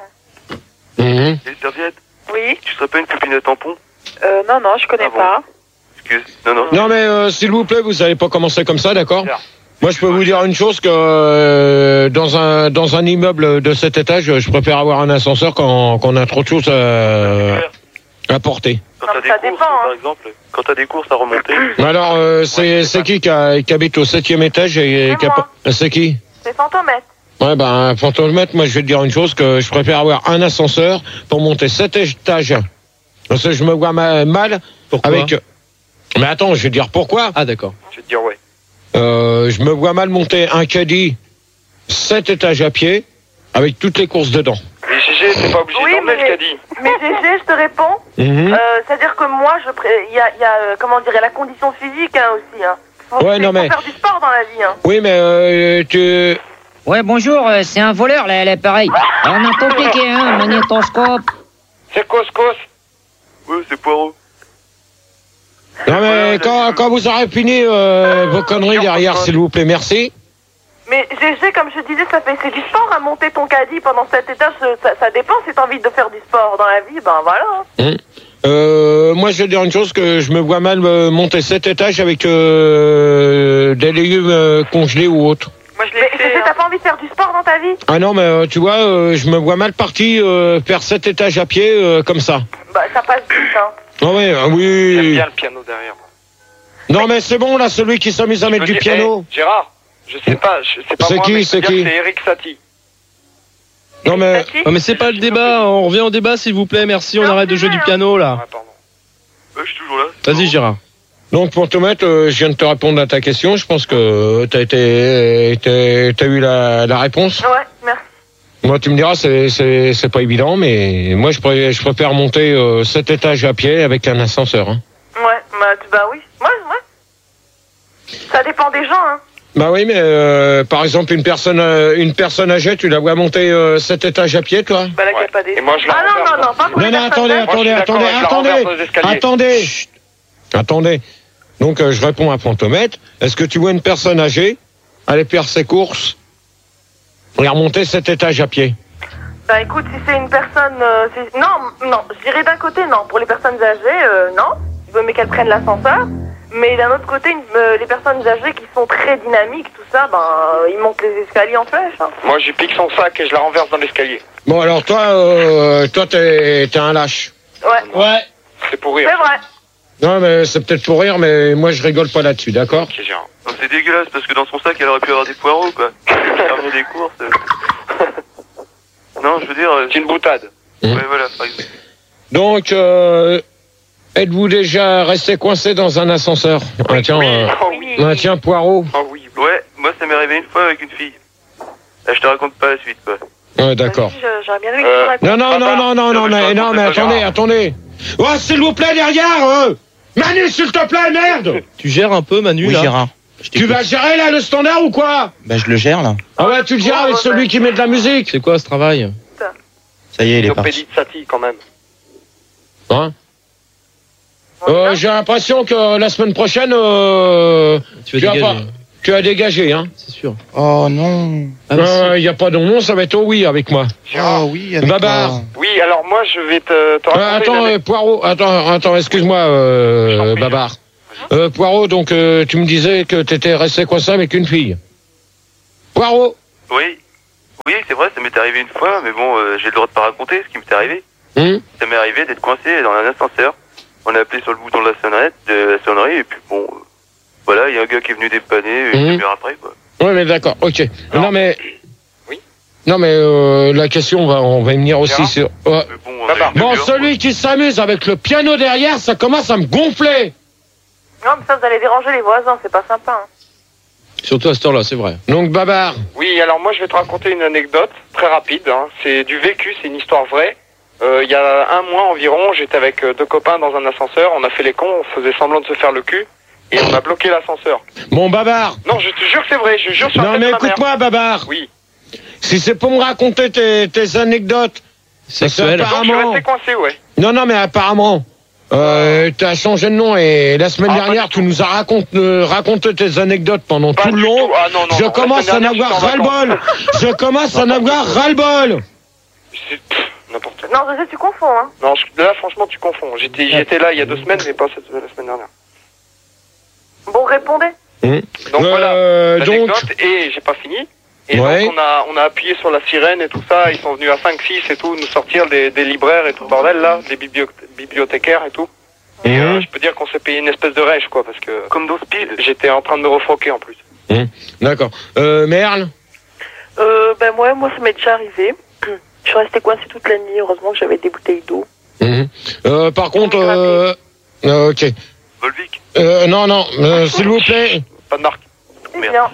Mhm. Et serviette? Oui. Tu serais pas une copine à tampon? Euh, non, non, je connais Ah bon. pas. Excuse. Non, non. Non mais euh, s'il vous plaît, vous allez pas commencer comme ça, d'accord? Moi, je peux vous dire une chose que euh, dans un dans un immeuble de cet étage, je préfère avoir un ascenseur quand qu'on a trop de choses à, à porter. Quand t'as des courses, par exemple, quand t'as des courses à remonter. Alors, euh, c'est c'est qui qui, a- qui habite au septième étage et C'est qui a moi. pas- c'est qui? C'est Fantomette. Ouais, ben, Fantomette, moi, je vais te dire une chose, que je préfère avoir un ascenseur pour monter sept étages. Parce que je me vois ma- mal Pourquoi? avec... Mais attends, je vais te dire pourquoi. Ah, d'accord. Je vais te dire ouais. Euh, je me vois mal monter un caddie sept étages à pied avec toutes les courses dedans. Mais G G, c'est pas obligé Oui, d'emmener mais- le caddie. Mais G G, je te réponds. Mhm. Euh, C'est-à-dire que moi, je pré... il y a, il y a euh, comment dire, la condition physique hein, aussi. Hein. Faut, Ouais, non, faut mais- faire du sport dans la vie. Hein. Oui, mais euh, tu... Ouais, bonjour, euh, c'est un voleur, là, là, pareil. On a compliqué, hein, magnétoscope. C'est cos-cos. Ouais, c'est poireau. Non, mais quand, quand vous aurez fini euh, vos conneries derrière, s'il vous plaît, merci. Mais G G, comme je te disais, ça fait c'est du sport à monter ton caddie pendant cet étage. Ça, ça dépend si t'as envie de faire du sport dans la vie, ben voilà. Hum. Euh, moi, je vais dire une chose, que je me vois mal euh, monter sept étages avec euh, des légumes euh, congelés ou autres. Moi, je l'ai fait. Mais t'as pas envie de faire du sport dans ta vie? Ah non, mais euh, tu vois, euh, je me vois mal parti euh, faire sept étages à pied euh, comme ça. Bah, ça passe vite, hein. Ah ouais, ah J'aime oui. bien le piano derrière. Non, mais c'est bon, là, celui qui s'amuse à mettre Je du veux dire, piano. eh, Gérard, je sais pas, je sais pas C'est moi, qui, mais je c'est veux dire qui que c'est Eric Satie. Non, mais... Ah, mais c'est pas le débat, on revient au débat, s'il vous plaît, merci, on arrête de jouer du piano, là. Ouais, je suis toujours là. Vas-y, Gérard. Donc, pour te mettre, euh, je viens de te répondre à ta question. Je pense que t'as été, t'as, t'as eu la, la réponse. Ouais, merci. Moi, tu me diras, c'est, c'est, c'est pas évident, mais moi, je préfère, je préfère monter euh, sept étages à pied avec un ascenseur. Hein. Ouais, bah, tu- bah oui. Ouais, ouais. Ça dépend des gens, hein. Bah oui, mais euh, par exemple, une personne, euh, une personne âgée, tu la vois monter euh, sept étages à pied, toi? Bah là, qu'il y a pas des... Et moi, je la Ah non, non, non, pas pour Non, les non, personnes attendez, âgées. attendez, Moi, je suis attendez, d'accord, je la attendez, renverse aux escaliers. attendez, Chut. attendez. Donc, euh, je réponds à Fantomètre. Est-ce que tu vois une personne âgée aller faire ses courses et remonter sept étages à pied? Bah écoute, si c'est une personne... euh, c'est- non, non, je dirais d'un côté, non. Pour les personnes âgées, euh, non. Il vaut mieux qu'elles prennent l'ascenseur. Mais d'un autre côté, une- euh, les personnes âgées qui sont très dynamiques, tout ça, ben, euh, ils montent les escaliers en flèche. Hein. Moi, je lui pique son sac et je la renverse dans l'escalier. Bon, alors toi, euh, toi, t'es, t'es un lâche. Ouais. Ouais. C'est pour rire. C'est vrai. Non, mais c'est peut-être pour rire, mais moi, je rigole pas là-dessus, d'accord? Ok, Gérard. Non, c'est dégueulasse parce que dans son sac, elle aurait pu avoir des poireaux, quoi. Faire des courses. euh. Non, je veux dire. euh, C'est une boutade. Mmh. Ouais, voilà, par exemple. Donc, euh, êtes-vous déjà resté coincé dans un ascenseur? Ah, tiens, euh, Oh oui. ah, tiens, poireau. Oh oui. Ouais, moi, ça m'est arrivé une fois avec une fille. Là, je te raconte pas la suite, quoi. Ouais, d'accord. Je- J'aurais bien aimé que Euh, tu racontes. Non, non, non, non, non, non, mais, non, mais attendez, attendez. Oh, s'il vous plaît, derrière, euh Manu, s'il te plaît, merde! Tu gères un peu, Manu, Oui, là? Gérard. Tu vas gérer, là, le standard ou quoi? Bah, je le gère, là. Ah ouais, tu le gères avec celui qui met de la musique. C'est quoi ce travail? Ça y est, il est Lopédie parti. de Satie, quand même. Hein? Euh, j'ai l'impression que la semaine prochaine, euh, Tu tu vas vas pas, dégager. tu as dégagé, hein. C'est sûr. Oh non. Il ah, n'y a pas de non, ça va être au oui avec moi. Ah oui, avec Babar. moi. Oui, alors moi, je vais te, te euh, Attends, euh, Poirot, attends, attends, excuse-moi, euh, Babar. Euh, Poirot, donc euh, tu me disais que t'étais resté coincé avec une fille. Poirot. Oui. Oui, c'est vrai, ça m'est arrivé une fois, mais bon, euh, j'ai le droit de pas raconter ce qui m'est arrivé. Hum Ça m'est arrivé d'être coincé dans un ascenseur. On a appelé sur le bouton de la sonnerie, de la sonnerie et puis bon, euh, voilà, il y a un gars qui est venu dépanner une Mmh. demi-heure après, quoi. Oui, mais d'accord, ok. Alors, non, mais... Oui. Non, mais euh, la question, on va, on va y venir aussi Gérard sur... Ouais. Bon, on a une Bon, demi-heure, celui qui s'amuse avec le piano derrière, ça commence à me gonfler. Non, mais ça, vous allez déranger les voisins, c'est pas sympa. Hein. Surtout à cette heure-là, c'est vrai. Donc, Babar. Oui, alors moi, je vais te raconter une anecdote très rapide. Hein. C'est du vécu, c'est une histoire vraie. Euh, il y a un mois environ, j'étais avec euh, deux copains dans un ascenseur. On a fait les cons, on faisait semblant de se faire le cul. Et on a bloqué l'ascenseur. Bon, Babar. Non, je te jure que c'est vrai, je jure sur la Non, tête mais de ma mère. écoute-moi, Babar. Oui. Si c'est pour me raconter tes, tes anecdotes... Sexuelles. Donc, je suis Apparemment... resté coincé, ouais. Non, non, mais apparemment... Euh, t'as changé de nom et la semaine Ah, dernière tu nous as raconté, euh, raconté tes anecdotes pendant Pas tout le du long. tout. Ah, non, non, je non. commence La à semaine dernière, n'avoir j'étais en ras-le-bol. Je commence à n'avoir ras-le-bol. C'est pff, n'importe quoi. Non, je sais, tu confonds, hein. Non, je- là, franchement, tu confonds. J'étais, j'étais là il y a deux semaines, mais pas cette, la semaine dernière. Bon, répondez. Hum. Donc Euh, voilà, donc, l'anecdote, et j'ai pas fini. Et Ouais. donc on a, on a appuyé sur la sirène et tout ça, ils sont venus à cinq six et tout, nous sortir des, des libraires et tout le bordel là, des biblio- bibliothécaires et tout. Et euh, je peux dire qu'on s'est payé une espèce de rêche quoi, parce que comme dos speed, j'étais en train de me refroquer en plus. hum. D'accord. Euh, Merle. Euh, ben, moi, moi, ça m'est déjà arrivé. Je suis restée coincée toute la nuit, heureusement que j'avais des bouteilles d'eau. Hum. Euh, par contre, euh, euh, ok. Volvic. Euh, non, non, euh, s'il vous plaît. Pas de marque. Bien.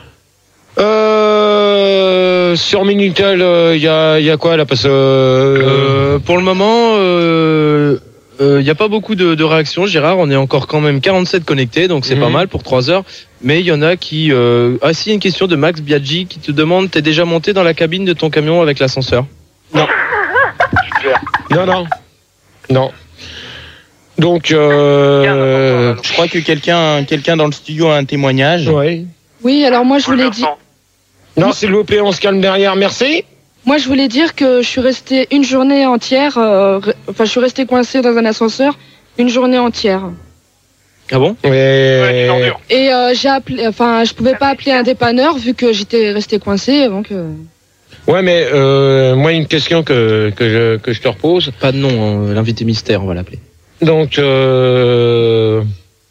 Euh, sur Minitel, il euh, y a, y a quoi là parce que Euh, pour le moment, il euh, euh, y a pas beaucoup de, de réactions, Gérard. On est encore quand même quarante-sept connectés, donc c'est Mhm. pas mal pour trois heures. Mais il y en a qui... Euh... Ah si, une question de Max Biaggi qui te demande, t'es déjà monté dans la cabine de ton camion avec l'ascenseur? Non. Non, non. Non. Donc, euh... Je crois que quelqu'un quelqu'un dans le studio a un témoignage. Ouais. Oui, alors moi je voulais dire, Non, s'il vous plaît, on se calme derrière, merci. moi je voulais dire que je suis restée une journée entière, euh, re- enfin je suis restée coincée dans un ascenseur une journée entière. Ah bon? Et... Et euh, j'ai appelé, enfin je pouvais pas appeler un dépanneur vu que j'étais restée coincée, donc. Euh... Ouais, mais euh, moi, une question que, que, je, que je te repose. Pas de nom, hein, l'invité mystère, on va l'appeler. Donc, euh,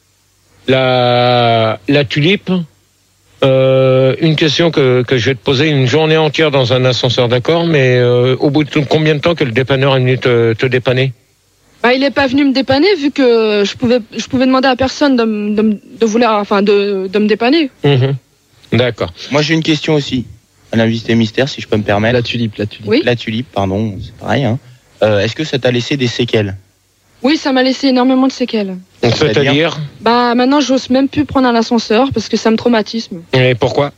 la, la tulipe, euh, une question que, que je vais te poser, une journée entière dans un ascenseur, d'accord, mais euh, au bout de tout- combien de temps que le dépanneur est venu te, te dépanner? Bah il est pas venu me dépanner vu que je pouvais, je pouvais demander à personne de, me- de, me- de vouloir, enfin de, de me dépanner. Mhm. D'accord. Moi j'ai une question aussi à l'invité mystère, si je peux me permettre. La tulipe, la tulipe. Oui. La tulipe, pardon, c'est pareil. Hein. Euh, Est-ce que ça t'a laissé des séquelles? Oui, ça m'a laissé énormément de séquelles. C'est-à-dire? Bah maintenant j'ose même plus prendre un ascenseur parce que ça me traumatisme. Et pourquoi?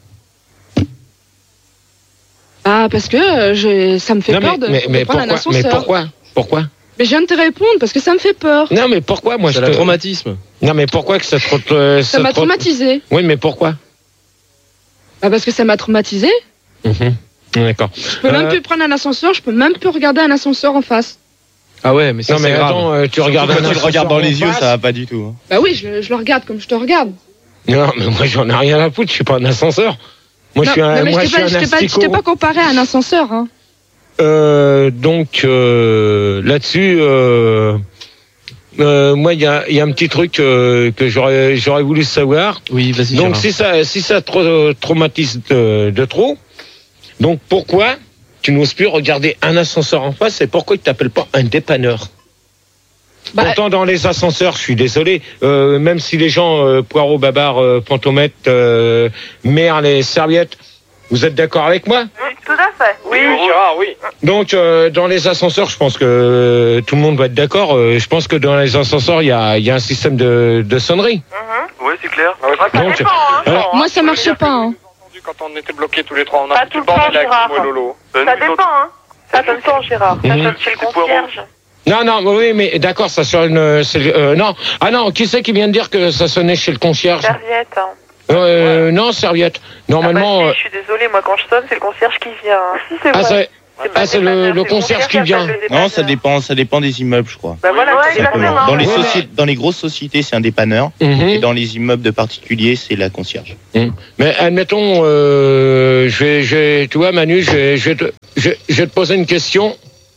Bah parce que euh, je, ça me fait Non, peur mais, de, mais, de mais prendre un pourquoi? Mais ascenseur. pourquoi? Pourquoi? Mais je viens de te répondre parce que ça me fait peur. Non, mais pourquoi moi C'est je le te... traumatisme. Non, mais pourquoi que ça te... euh, Ça m'a te- traumatisé. Oui, mais pourquoi? Bah parce que ça m'a traumatisé. Mhm. D'accord. Je peux même plus prendre un ascenseur, je peux même plus regarder un ascenseur en face. Ah ouais, mais ça Non, c'est mais grave. attends, euh, tu Surtout regardes quand un tu le ascenseur regardes dans en les yeux, face. ça va pas du tout. Hein. Bah oui, je, je le regarde comme je te regarde. Non, mais moi j'en ai rien à foutre, je suis pas un ascenseur. Moi je Non, suis un, non, mais moi, je je t'ai suis pas, un je t'ai pas, je asticot. t'ai pas comparé à un ascenseur. Hein. Euh, donc euh, là-dessus, euh, euh, moi il y a, il y a un petit truc euh, que j'aurais, j'aurais voulu savoir. Oui, vas-y. Donc Gérard. si ça, si ça te traumatise de, de trop, donc pourquoi tu n'oses plus regarder un ascenseur en face et pourquoi tu t'appelles pas un dépanneur? Bah, Pourtant, dans les ascenseurs, je suis désolé, euh, même si les gens, euh, Poirot, Babar, euh, Pantomètre, euh, Merle et Serviette, vous êtes d'accord avec moi? Oui, tout à fait. Oui, Gérard, oui. Donc, euh, dans les ascenseurs, je pense que euh, tout le monde va être d'accord. Euh, je pense que dans les ascenseurs, il y a, il y a un système de, de sonnerie. Ouais, c'est clair. Donc, alors, moi ça marchait pas. Hein. Quand on était bloqués tous les trois, on a Pas foutu tout le le temps, bordel avec Gérard. moi et Lolo. Ben, Ça nous, dépend, hein. Ça dépend, Gérard. Ça Mhm. sonne chez le concierge. non, non, oui, mais d'accord, ça sonne. Euh, c'est- euh, non, ah non, qui c'est qui vient de dire que ça sonnait chez le concierge? Serviette. Hein. Euh, non, serviette. Normalement. Ah bah, si, je suis désolée, moi quand je sonne, c'est le concierge qui vient. Si, c'est Ah, vrai. c'est ah, c'est le, le concierge qui vient. Non, ça dépend, ça dépend des immeubles, je crois. Bah voilà, ouais, Simplement. Dans les Ouais, sociétés, dans les grosses sociétés, c'est un dépanneur, Mhm. et dans les immeubles de particuliers, c'est la concierge. Mmh. Mais admettons, euh, je vais, je vais, tu vois, Manu, je vais, je vais, te, je, je vais te poser une question.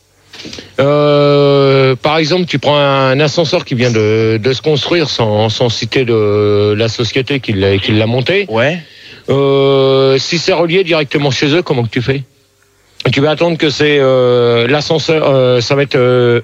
Euh, par exemple, tu prends un ascenseur qui vient de, de se construire sans, sans citer de la société qui l'a, qui l'a monté. Ouais. Euh, si c'est relié directement chez eux, comment que tu fais? Tu vas attendre que c'est euh, l'ascenseur, euh, ça va être. Euh...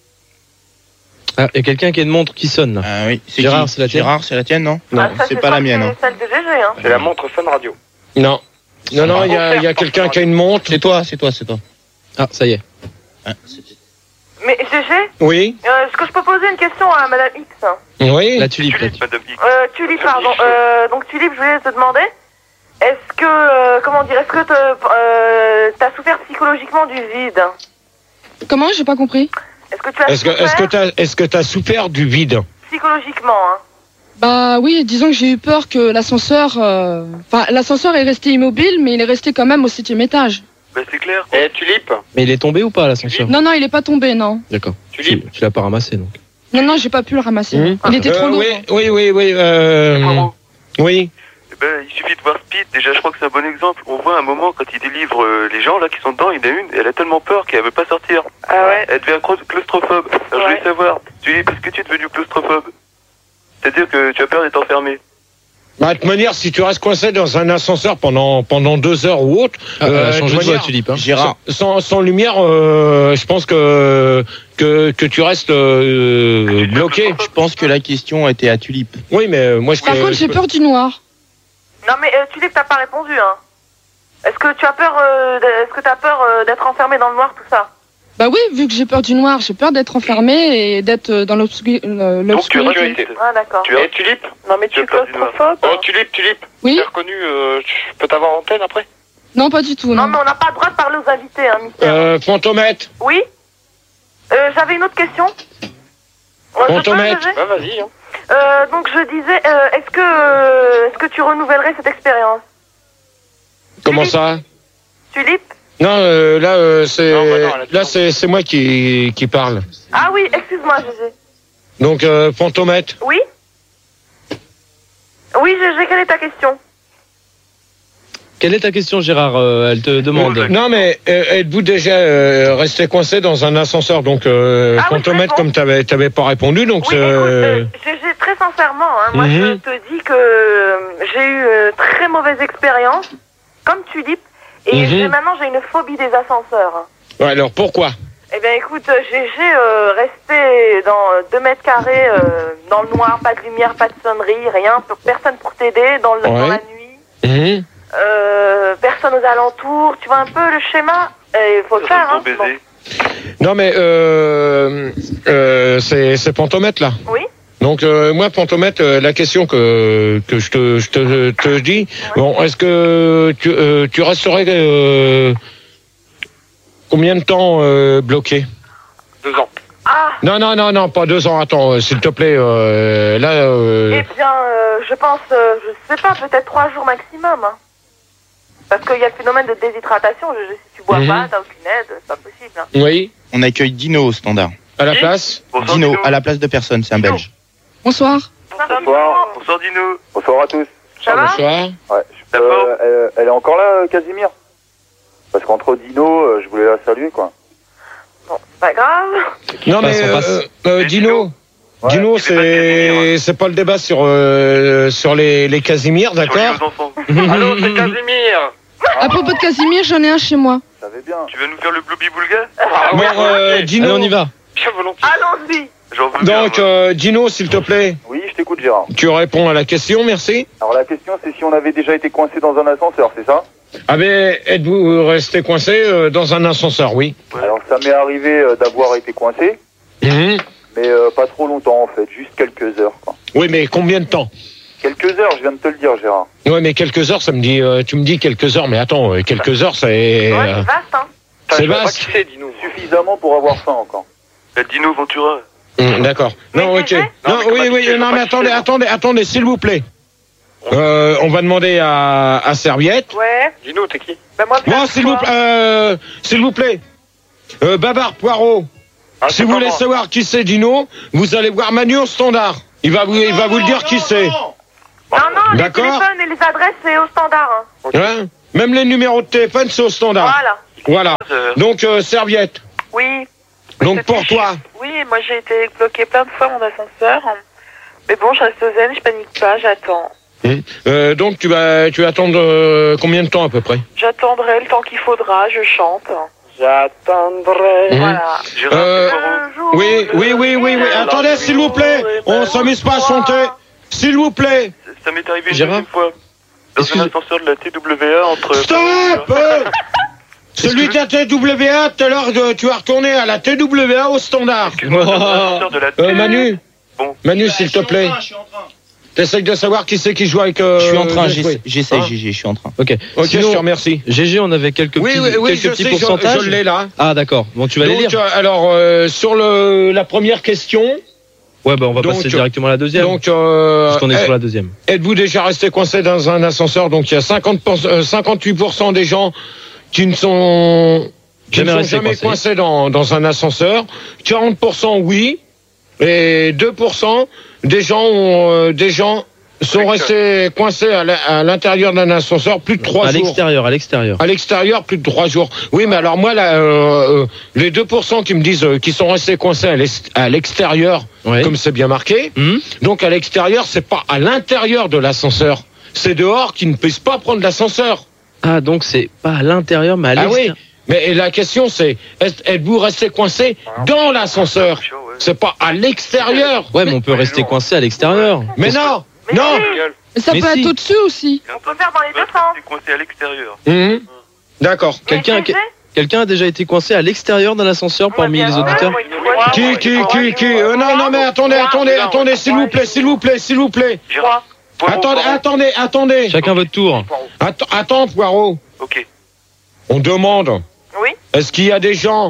Ah, il y a quelqu'un qui a une montre qui sonne. Là. Ah oui, c'est Gérard, qui c'est la tienne. Gérard, c'est la tienne, non Non, Ah, ça, c'est pas la mienne. Hein. C'est celle de G G, hein. C'est la montre Fun Radio. Non, non, non, il y a, il y a quelqu'un qui a une montre. C'est toi, c'est toi, c'est toi. Ah, ça y est. Ah, Mais G G, Oui, euh, est-ce que je peux poser une question à Madame X? oui. La tulipe. Tulipe, Madame X. Euh, Tulipe, pardon. Euh, donc Tulipe, je voulais te demander, est-ce que, euh, comment dire, est-ce que te- euh, t'as souffert psychologiquement du vide? Comment? J'ai pas compris. Est-ce que tu as Est-ce que, souffert est-ce que t'as, est-ce que t'as souffert du vide? psychologiquement, hein? Bah oui, disons que j'ai eu peur que l'ascenseur... euh, Enfin, l'ascenseur est resté immobile, mais il est resté quand même au septième étage. Bah c'est clair. Eh, Tulipe. Mais il est tombé ou pas l'ascenseur? Non, non, il est pas tombé, non. D'accord. Tulipe. Tu, tu l'as pas ramassé donc. Non, non, j'ai pas pu le ramasser. Mmh. Il était trop Euh, lourd. oui, oui, oui, oui. Euh, oui. Eh ben, il suffit de voir Speed, déjà je crois que c'est un bon exemple. On voit un moment quand il délivre euh, les gens là qui sont dedans, il y en a une, elle a tellement peur qu'elle veut pas sortir. Ah ouais? Elle devient clau- claustrophobe. Alors je voulais Ouais. savoir, tu es, est-ce que tu es devenu claustrophobe? C'est-à-dire que tu as peur d'être enfermé. Bah, de toute manière, si tu restes coincé dans un ascenseur pendant pendant deux heures ou autre, Ah, elle a changé de de voix, manière, Tulipe. Hein. Gérard. sans, sans lumière, euh, je pense que que que tu restes euh, bloqué. Je pense que la question était à Tulipe. Oui, mais euh, moi je Par peux- contre, je j'ai peux- peur du noir. Non mais euh, Tulipe, t'as pas répondu, hein. Est-ce que tu as peur, euh, d- est-ce que t'as peur euh, d'être enfermé dans le noir, tout ça? Bah oui, vu que j'ai peur du noir, j'ai peur d'être enfermé et d'être euh, dans l'obscu- euh, Donc tu as l'obscurité. sécurité. Ah d'accord. Tu es Tulipe. Non mais tu es claustrophobe? Oh Tulipe, Tulipe. Oui? T'es reconnu, euh, je peux t'avoir en antenne après? Non, pas du tout, Non non. mais on n'a pas le droit de parler aux invités, hein, mystère. Euh, Fantomètre. Oui? Euh, j'avais une autre question. Ouais, je peux, Fantomètre. G G? Bah vas-y. Hein. Euh, donc je disais, euh, est-ce que, euh, est-ce que tu renouvellerais cette expérience? Comment ça? Tulipe? Non, euh, là euh, c'est Non, bah non, elle a dit là non. c'est c'est moi qui qui parle. Ah oui, excuse-moi, G G. Donc euh, Fantomètre. Oui? Oui, G G, quelle est ta question? Quelle est ta question, Gérard? Euh, Elle te demande. Non mais euh, êtes-vous déjà euh, resté coincé dans un ascenseur? Donc euh, Ah oui, Fantomètre, très bon. comme t'avais t'avais pas répondu, donc Oui, euh, écoute, euh, G G, très sincèrement, hein, moi Mhm. je te dis que euh, j'ai eu euh, très mauvaise expérience, comme Tulipe, et Mhm. j'ai- maintenant j'ai une phobie des ascenseurs. ouais, alors pourquoi? Eh bien écoute, euh, G G, euh, resté dans euh, deux mètres carrés, euh, dans le noir, pas de lumière, pas de sonnerie, rien, pour- personne pour t'aider, dans, le- dans Ouais. la nuit, Mhm. euh, personne aux alentours, tu vois un peu le schéma? Il faut le faire, hein. Pour bon. baiser. Non mais euh, euh, c'est c'est Fantomètre là. Oui? Donc euh, moi Fantomètre, euh, la question que que je te je te, te dis, bon, est-ce que tu euh, tu resterais euh, combien de temps euh, bloqué? Deux ans. Ah, Non non non non, pas deux ans. Attends, euh, s'il te plaît, euh, là. euh, eh bien, euh, je pense, euh, je sais pas, peut-être trois jours maximum. Hein. Parce qu'il y a le phénomène de déshydratation. Je, je- si tu bois Mhm. pas, t'as aucune aide, c'est pas possible. Hein. Oui. On accueille Dino au standard. À la place. Bonsoir, Dino, Dino. à la place de personne, c'est un Belge. Bonsoir. Bonsoir. Bonsoir Dino. Bonsoir à tous. Ça va? Bonsoir. Ouais. La Euh, forme elle, elle est encore là, euh, Casimir? Parce qu'entre Dino, euh, je voulais la saluer, quoi. Bon, c'est pas grave. Non mais Passe, on passe. euh, euh, Dino. Ouais. Dino, c'est c'est pas le débat sur euh, sur les les Casimir, Sur les d'accord? aux enfants. Allô, c'est Casimir. À propos de Casimir, j'en ai un chez moi. Ça va bien. Tu vas nous faire le Blobby Boulga? Ah, Bon, oui, euh, volontiers. Dino. Allez, on y va. Bien volontiers. Allons-y. J'en veux bien, Donc moi. euh, Dino, s'il te plaît, Oui, je t'écoute, Gérard. tu réponds à la question, merci. Alors la question, c'est si on avait déjà été coincé dans un ascenseur, c'est ça? Ah ben, êtes-vous resté coincé euh, dans un ascenseur? Oui. Alors ça m'est arrivé euh, d'avoir été coincé, Mhm. mais euh, pas trop longtemps en fait, juste quelques heures, quoi. Oui, mais combien de temps? Quelques heures, je viens de te le dire, Gérard. Oui, mais quelques heures, ça me dit. euh, tu me dis quelques heures, mais attends, euh, quelques heures, c'est. Ouais, euh, c'est vaste, hein. c'est Je sais pas vaste. qui c'est, dis-nous. Suffisamment pour avoir faim encore. La Dino Ventura. Hum, D'accord. Non, Mais ok. c'est vrai Non, Non, mais oui, comment oui, tu sais, non, faut mais pas attendez, quitter, attendez, attendez, s'il vous plaît. Euh, on va demander à, à Serviette. Ouais. Dino, t'es qui? Bah moi, Moi, s'il vous, euh, s'il vous plaît. Euh, Babar Poirot. Ah, si vous voulez moi. savoir qui c'est Dino, vous allez voir Manu au standard. Il va vous, il va vous le dire qui c'est. Non, non, les D'accord. téléphones et les adresses, c'est au standard. Hein. Hein? Même les numéros de téléphone, c'est au standard. Voilà. Voilà. Donc, euh, Serviette. Oui. Donc, pour toi. Oui, moi j'ai été bloqué plein de fois mon ascenseur. Mais bon, je reste zen, je panique pas, j'attends. Hum. Euh, donc, tu vas, tu vas attendre euh, combien de temps à peu près? J'attendrai le temps qu'il faudra, je chante. J'attendrai. Hum. Voilà. Euh, oui, oui, oui, oui, oui. Attendez, s'il vous plaît. On s'amuse pas à chanter. S'il vous plaît. Ça m'est arrivé une Gérard deuxième fois. Dans un ascenseur de la T W A entre... Stop. Celui de la T W A, tout à l'heure, euh, tu vas retourner à la T W A au standard. Euh, Manu, Manu, s'il te plaît. T'essayes de savoir qui c'est qui joue avec... Euh, Je suis en train, le j'essaie, jouet. j'essaie, Hein G G, je suis en train. Ok. Ok, Sinon, je te remercie. G G, on avait quelques Oui, petits, oui, oui, quelques je petits sais, je- pourcentages. je l'ai là. Ah, d'accord. Bon, tu vas les Donc, lire. euh, alors, euh, sur le, la première question... Ouais, bah, on va donc, passer directement à la deuxième. Donc, euh, Parce qu'on est eh, sur la deuxième. Êtes-vous déjà resté coincé dans un ascenseur? Donc, il y a cinquante pour cent, euh, cinquante-huit pour cent des gens qui ne sont, qui Jamais ne sont resté jamais coincé. coincés dans, dans un ascenseur. quarante pour cent oui. Et deux pour cent des gens ont, euh, des gens sont restés coincés à la- à l'intérieur d'un ascenseur plus de trois À jours. l'extérieur, à l'extérieur. À l'extérieur, plus de trois jours. Oui, mais alors moi, là, euh, euh, les deux pour cent qui me disent euh, qu'ils sont restés coincés à l'ex- à l'extérieur, comme c'est bien marqué, donc à l'extérieur, c'est pas à l'intérieur de l'ascenseur. C'est dehors qu'ils ne puissent pas prendre l'ascenseur. Ah, donc c'est pas à l'intérieur, mais à Ah l'extérieur. oui, mais la question c'est, est- êtes-vous resté coincé dans l'ascenseur? C'est pas à l'extérieur. Ouais, mais on peut rester coincé à l'extérieur. Mais non, non. Ça Mais peut si. être au-dessus aussi. On peut faire dans les deux sens. C'est coincé à l'extérieur. Mhm. D'accord. Quelqu'un, quelqu'un a déjà été coincé à l'extérieur d'un ascenseur parmi les auditeurs? Qui, qui, qui, qui euh, Non, non, mais attendez, attendez, attendez, s'il vous plaît, s'il vous plaît, s'il vous plaît. Attendez, attendez, attendez. Chacun votre tour. Attends, attends, Poirot. Ok. On demande. Oui. Est-ce qu'il y a des gens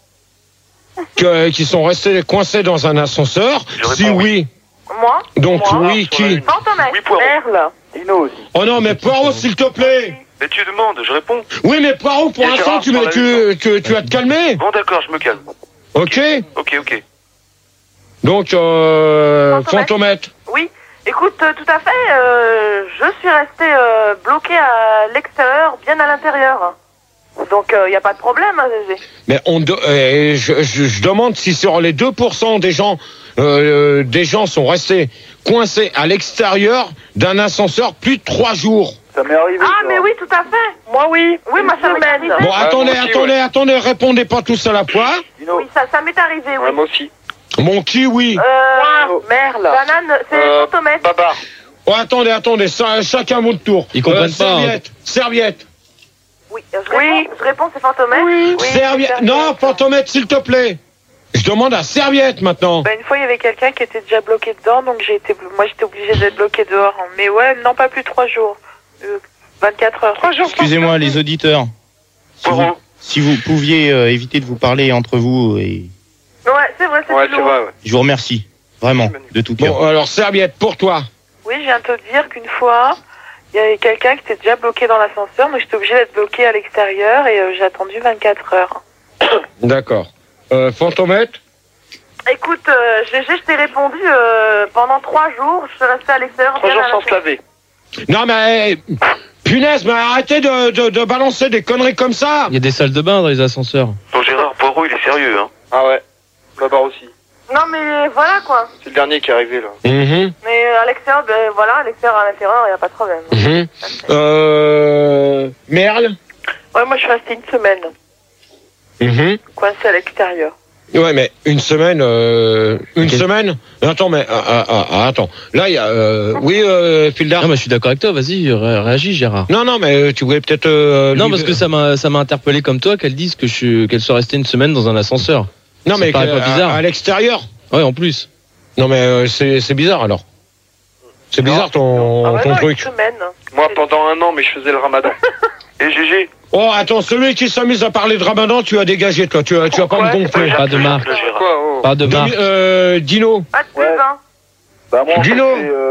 que- qui sont restés coincés dans un ascenseur? Si oui. Moi Donc Moi. oui, qui? Fantomètre. Oui, Poirot. Merle. Dino aussi. Oh non, mais Poirot, s'il te plaît. Mais tu demandes, je réponds. Oui, mais Poirot, pour Et l'instant, Gérard, tu, par me- la tu, tu, tu vas te calmer. Bon, d'accord, je me calme. Ok. Ok, ok. Donc, euh, Fantomètre. Fantomètre. Oui. Écoute, euh, tout à fait, euh, je suis restée euh, bloquée à l'extérieur, bien à l'intérieur. Donc, il n'y a pas de problème, hein, Gégé. Mais on de- euh, je, je, je demande si sur les deux pour cent des gens, euh, des gens sont restés coincés à l'extérieur d'un ascenseur plus de trois jours. Ça m'est arrivé. Ah, mais oui, tout à fait. Moi, oui. Oui, moi, ça m'est arrivé. Bon, attendez, moi aussi, attendez, ouais. attendez, répondez pas tous à la fois. Dino. Oui, ça, ça m'est arrivé, oui. Ouais, moi aussi. Mon kiwi. Euh, Merle. Banane, c'est Euh, Fantomètre. Babar. Oh, attendez, attendez, ça, chacun votre tour. Ils comprennent pas, hein. Serviette, serviette. Oui, je réponds, je réponds, c'est Fantomètre. Oui. Serviette. Non, Fantomètre, s'il te plaît. Je demande à Serviette maintenant. Bah, une fois, il y avait quelqu'un qui était déjà bloqué dedans, donc j'ai été, moi, j'étais obligée d'être bloquée dehors. Mais ouais, non, pas plus de trois jours. Euh, vingt-quatre heures. trois jours. Excusez-moi, les auditeurs. Si vous, si vous pouviez euh, éviter de vous parler entre vous, et Ouais, c'est vrai, c'est Ouais, du c'est lourd. vrai, ouais. je vous remercie. Vraiment, de tout cœur. Bon, alors, Serviette, pour toi. Oui, je viens de te dire qu'une fois, il y avait quelqu'un qui était déjà bloqué dans l'ascenseur, donc j'étais obligée d'être bloquée à l'extérieur et euh, j'ai attendu vingt-quatre heures. D'accord. Euh, Fantomètre. Écoute, euh, Gégé, je t'ai répondu euh, pendant trois jours, je suis restée à l'extérieur. Trois bien jours à sans se l'intérieur. laver. Non, mais... eh, punaise, mais arrêtez de, de, de balancer des conneries comme ça. Il y a des salles de bain dans les ascenseurs. Bon, Gérard, Poirot, il est sérieux, hein. Ah ouais. Babar aussi. Non, mais voilà quoi. C'est le dernier qui est arrivé là. Mhm. Mais euh, à l'extérieur, ben voilà, à l'extérieur, à l'intérieur, il n'y a pas de problème. Mhm. Euh... Merle. Ouais, moi je suis restée une semaine, Mhm. coincée à l'extérieur. Ouais, mais une semaine, euh, une semaine. Attends, mais ah, ah, ah, ah, attends. Là, il y a, euh, oui, euh, Fildar. Non, mais je suis d'accord avec toi. Vas-y, ré- réagis, Gérard. Non, non, mais euh, tu voulais peut-être. Euh, Non, lui- parce que ça m'a, ça m'a interpellé comme toi qu'elle dise que je suis, qu'elle soit restée une semaine dans un ascenseur. Non, Ça mais paraît que- pas bizarre. à, à l'extérieur. Ouais, en plus. Non, mais euh, c'est c'est bizarre alors. C'est bizarre ton, Ah ouais, ton non, truc. une semaine. Moi, pendant un an, mais je faisais le ramadan. Et Gégé. Oh, attends, celui qui s'amuse à parler de Ramadan, tu as dégagé, toi. Tu, as- tu vas pas me gonfler. Pas de marque. Quoi, oh. Pas de marque. Euh, Dino. Pas de pub, hein. Bah moi, en fait, Dino. c'est, euh, c'est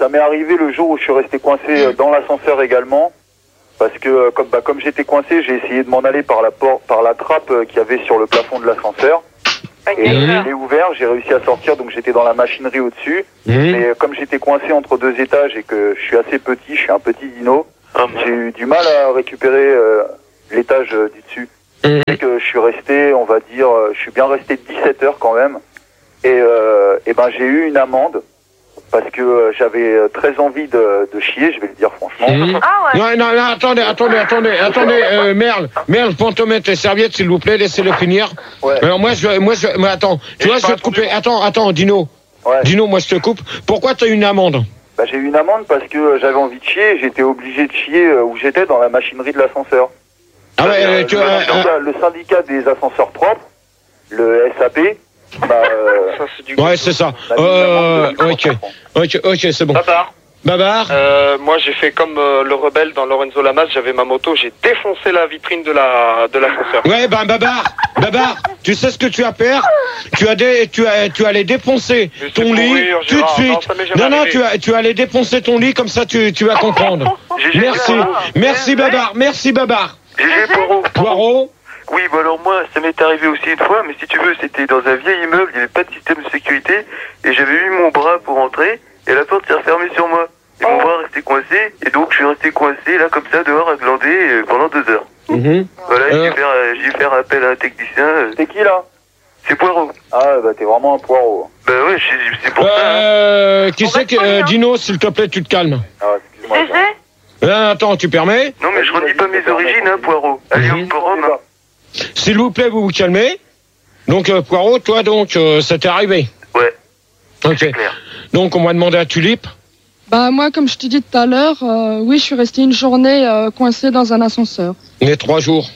ça m'est arrivé le jour où je suis resté coincé euh, dans l'ascenseur également. Parce que euh, comme, bah, comme j'étais coincé, j'ai essayé de m'en aller par la, por- par la trappe euh, qu'il y avait sur le plafond de l'ascenseur. Et euh, je l'ai ouvert, j'ai réussi à sortir, donc j'étais dans la machinerie au-dessus. Mmh. Mais euh, comme j'étais coincé entre deux étages et que je suis assez petit, je suis un petit dino, j'ai eu du mal à récupérer euh, l'étage euh, du dessus. Mmh. Et que je suis resté, on va dire, euh, je suis bien resté dix-sept heures quand même. Et, euh, et ben j'ai eu une amende. Parce que euh, j'avais très envie de, de chier, je vais le dire franchement. Mmh. Ah Non, non, non, attendez, attendez, attendez, attendez, euh, Merle, Merle, Fantomètre et serviette, s'il vous plaît, laissez-le finir. Ouais. Alors moi, je, moi, je, mais attends, tu vois, je vais te couper. Attends, attends, Dino. Ouais. Dino, moi, je te coupe. Pourquoi t'as eu une amende? Bah, j'ai eu une amende parce que euh, j'avais envie de chier, j'étais obligé de chier euh, où j'étais dans la machinerie de l'ascenseur. Ah ouais, Euh, tu le, as. syndicat, le syndicat des ascenseurs propres, le S A P, bah, euh, Ouais, c'est ça. Euh, ok, ok, ok, c'est bon. Babar. Babar. Euh, moi, j'ai fait comme euh, le rebelle dans Lorenzo Lamas. J'avais ma moto, j'ai défoncé la vitrine de la de l'ascenseur. Ouais, ben Babar, Babar, tu sais ce que tu as à faire? Tu as des, tu as, tu allais défoncer ton lit mourir, tout de Gérard. suite. Non, ça m'est jamais Non, non, arrivé. tu as, tu allais défoncer ton lit comme ça, tu, tu vas comprendre. Merci, merci Babar, merci Babar. G G Poirot. Poirot. Oui, bah alors moi, ça m'est arrivé aussi une fois, mais si tu veux, c'était dans un vieil immeuble, il n'y avait pas de système de sécurité, et j'avais mis mon bras pour entrer, et la porte s'est refermée sur moi. Et mon bras restait coincé, et donc je suis resté coincé, là, comme ça, dehors, à glander, euh, pendant deux heures. Mhm. Voilà, Euh. j'ai dû faire, euh, j'ai dû faire appel à un technicien. euh. c'est qui là? C'est Poirot. Ah bah t'es vraiment un poireau. Bah ouais, je- c'est pour ça. hein. Euh, qui c'est que, euh, Dino, s'il te plaît, tu te calmes. Ah, excuse-moi. G G Euh, attends, tu permets? Non, mais je redis pas mes origines, hein, Poirot. Allez, Mhm. hop, pour Rome, hein. S'il vous plaît, vous vous calmez. Donc, euh, Poirot, toi, donc, euh, ça t'est arrivé? Ouais. Ok. Donc, on m'a demandé à Tulipe. Bah moi, comme je t'ai dit tout à l'heure, euh, oui, je suis restée une journée euh, coincée dans un ascenseur. Les trois jours.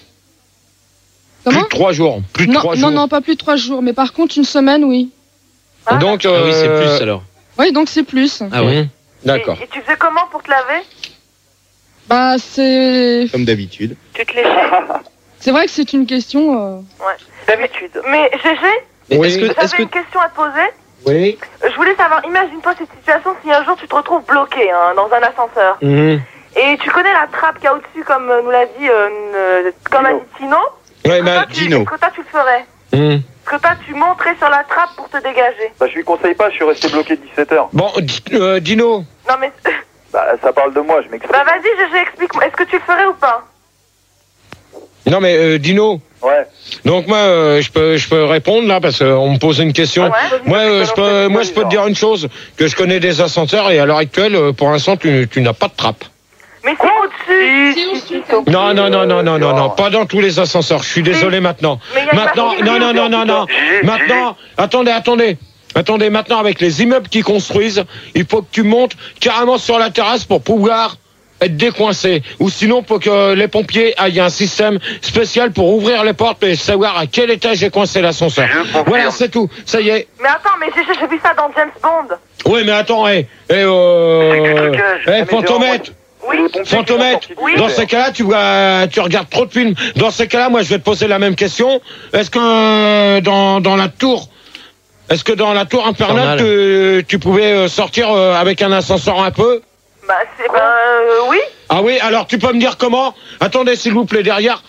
Comment? Plus de trois jours. Plus de non, trois non, jours. non, pas plus de trois jours, mais par contre une semaine, oui. Donc, Ah oui, c'est euh, plus alors. Oui, donc c'est plus. Ah ouais. D'accord. Et tu faisais comment pour te laver? Bah c'est, Comme d'habitude. Tu te léchais? c'est vrai que c'est une question. euh, Ouais. D'habitude. Mais G G, Mais Oui. est-ce que, est-ce j'avais que une question à te poser. Oui. Je voulais savoir, imagine-toi cette situation si un jour tu te retrouves bloqué hein, dans un ascenseur. Mhm. Et tu connais la trappe qu'il y a au-dessus, comme euh, nous l'a dit, euh, euh, comme a dit Tino. Ouais, Que mais toi, tu- Gino. Que toi tu le ferais. Mhm. Que toi tu monterais sur la trappe pour te dégager. Bah je lui conseille pas, je suis resté bloqué dix-sept heures. Bon, di- euh, Dino. Non mais... Bah ça parle de moi, je m'explique. Bah vas-y G G, explique-moi. Est-ce que tu le ferais ou pas? Non, mais euh, Dino. Ouais. Donc moi, euh, je peux, je peux répondre là parce qu'on me pose une question. Ouais. Moi, euh, je peux, moi, je peux te dire une chose, que je connais des ascenseurs et à l'heure actuelle, euh, pour l'instant, tu, tu n'as pas de trappe. Mais c'est au-dessus. C'est au-dessus. Non, non, non, non, non, non, non, pas dans tous les ascenseurs. Je suis désolé maintenant. Mais il y a une Maintenant, machine non, non, non, non, non. Gégé, Maintenant, attendez, attendez. Attendez, maintenant, avec les immeubles qui construisent, il faut que tu montes carrément sur la terrasse pour pouvoir être décoincé. Ou sinon, pour que les pompiers aillent un système spécial pour ouvrir les portes et savoir à quel étage est coincé l'ascenseur. Je confirme. Voilà, c'est tout. Ça y est. Mais attends, mais G G, j'ai vu ça dans James Bond. Oui, mais attends, hé, hé, C'est que euh, du trucage. hé, mais Fantomètre, Oui. Fantomètre, Oui. dans ces cas-là, tu vois, tu regardes trop de films. Dans ces cas-là, moi, je vais te poser la même question. Est-ce que euh, dans dans la tour, est-ce que dans la tour infernale, tu, tu pouvais euh, sortir euh, avec un ascenseur un peu? Bah c'est... Ben euh, oui. Ah oui, alors tu peux me dire comment? Attendez, s'il vous plaît, derrière,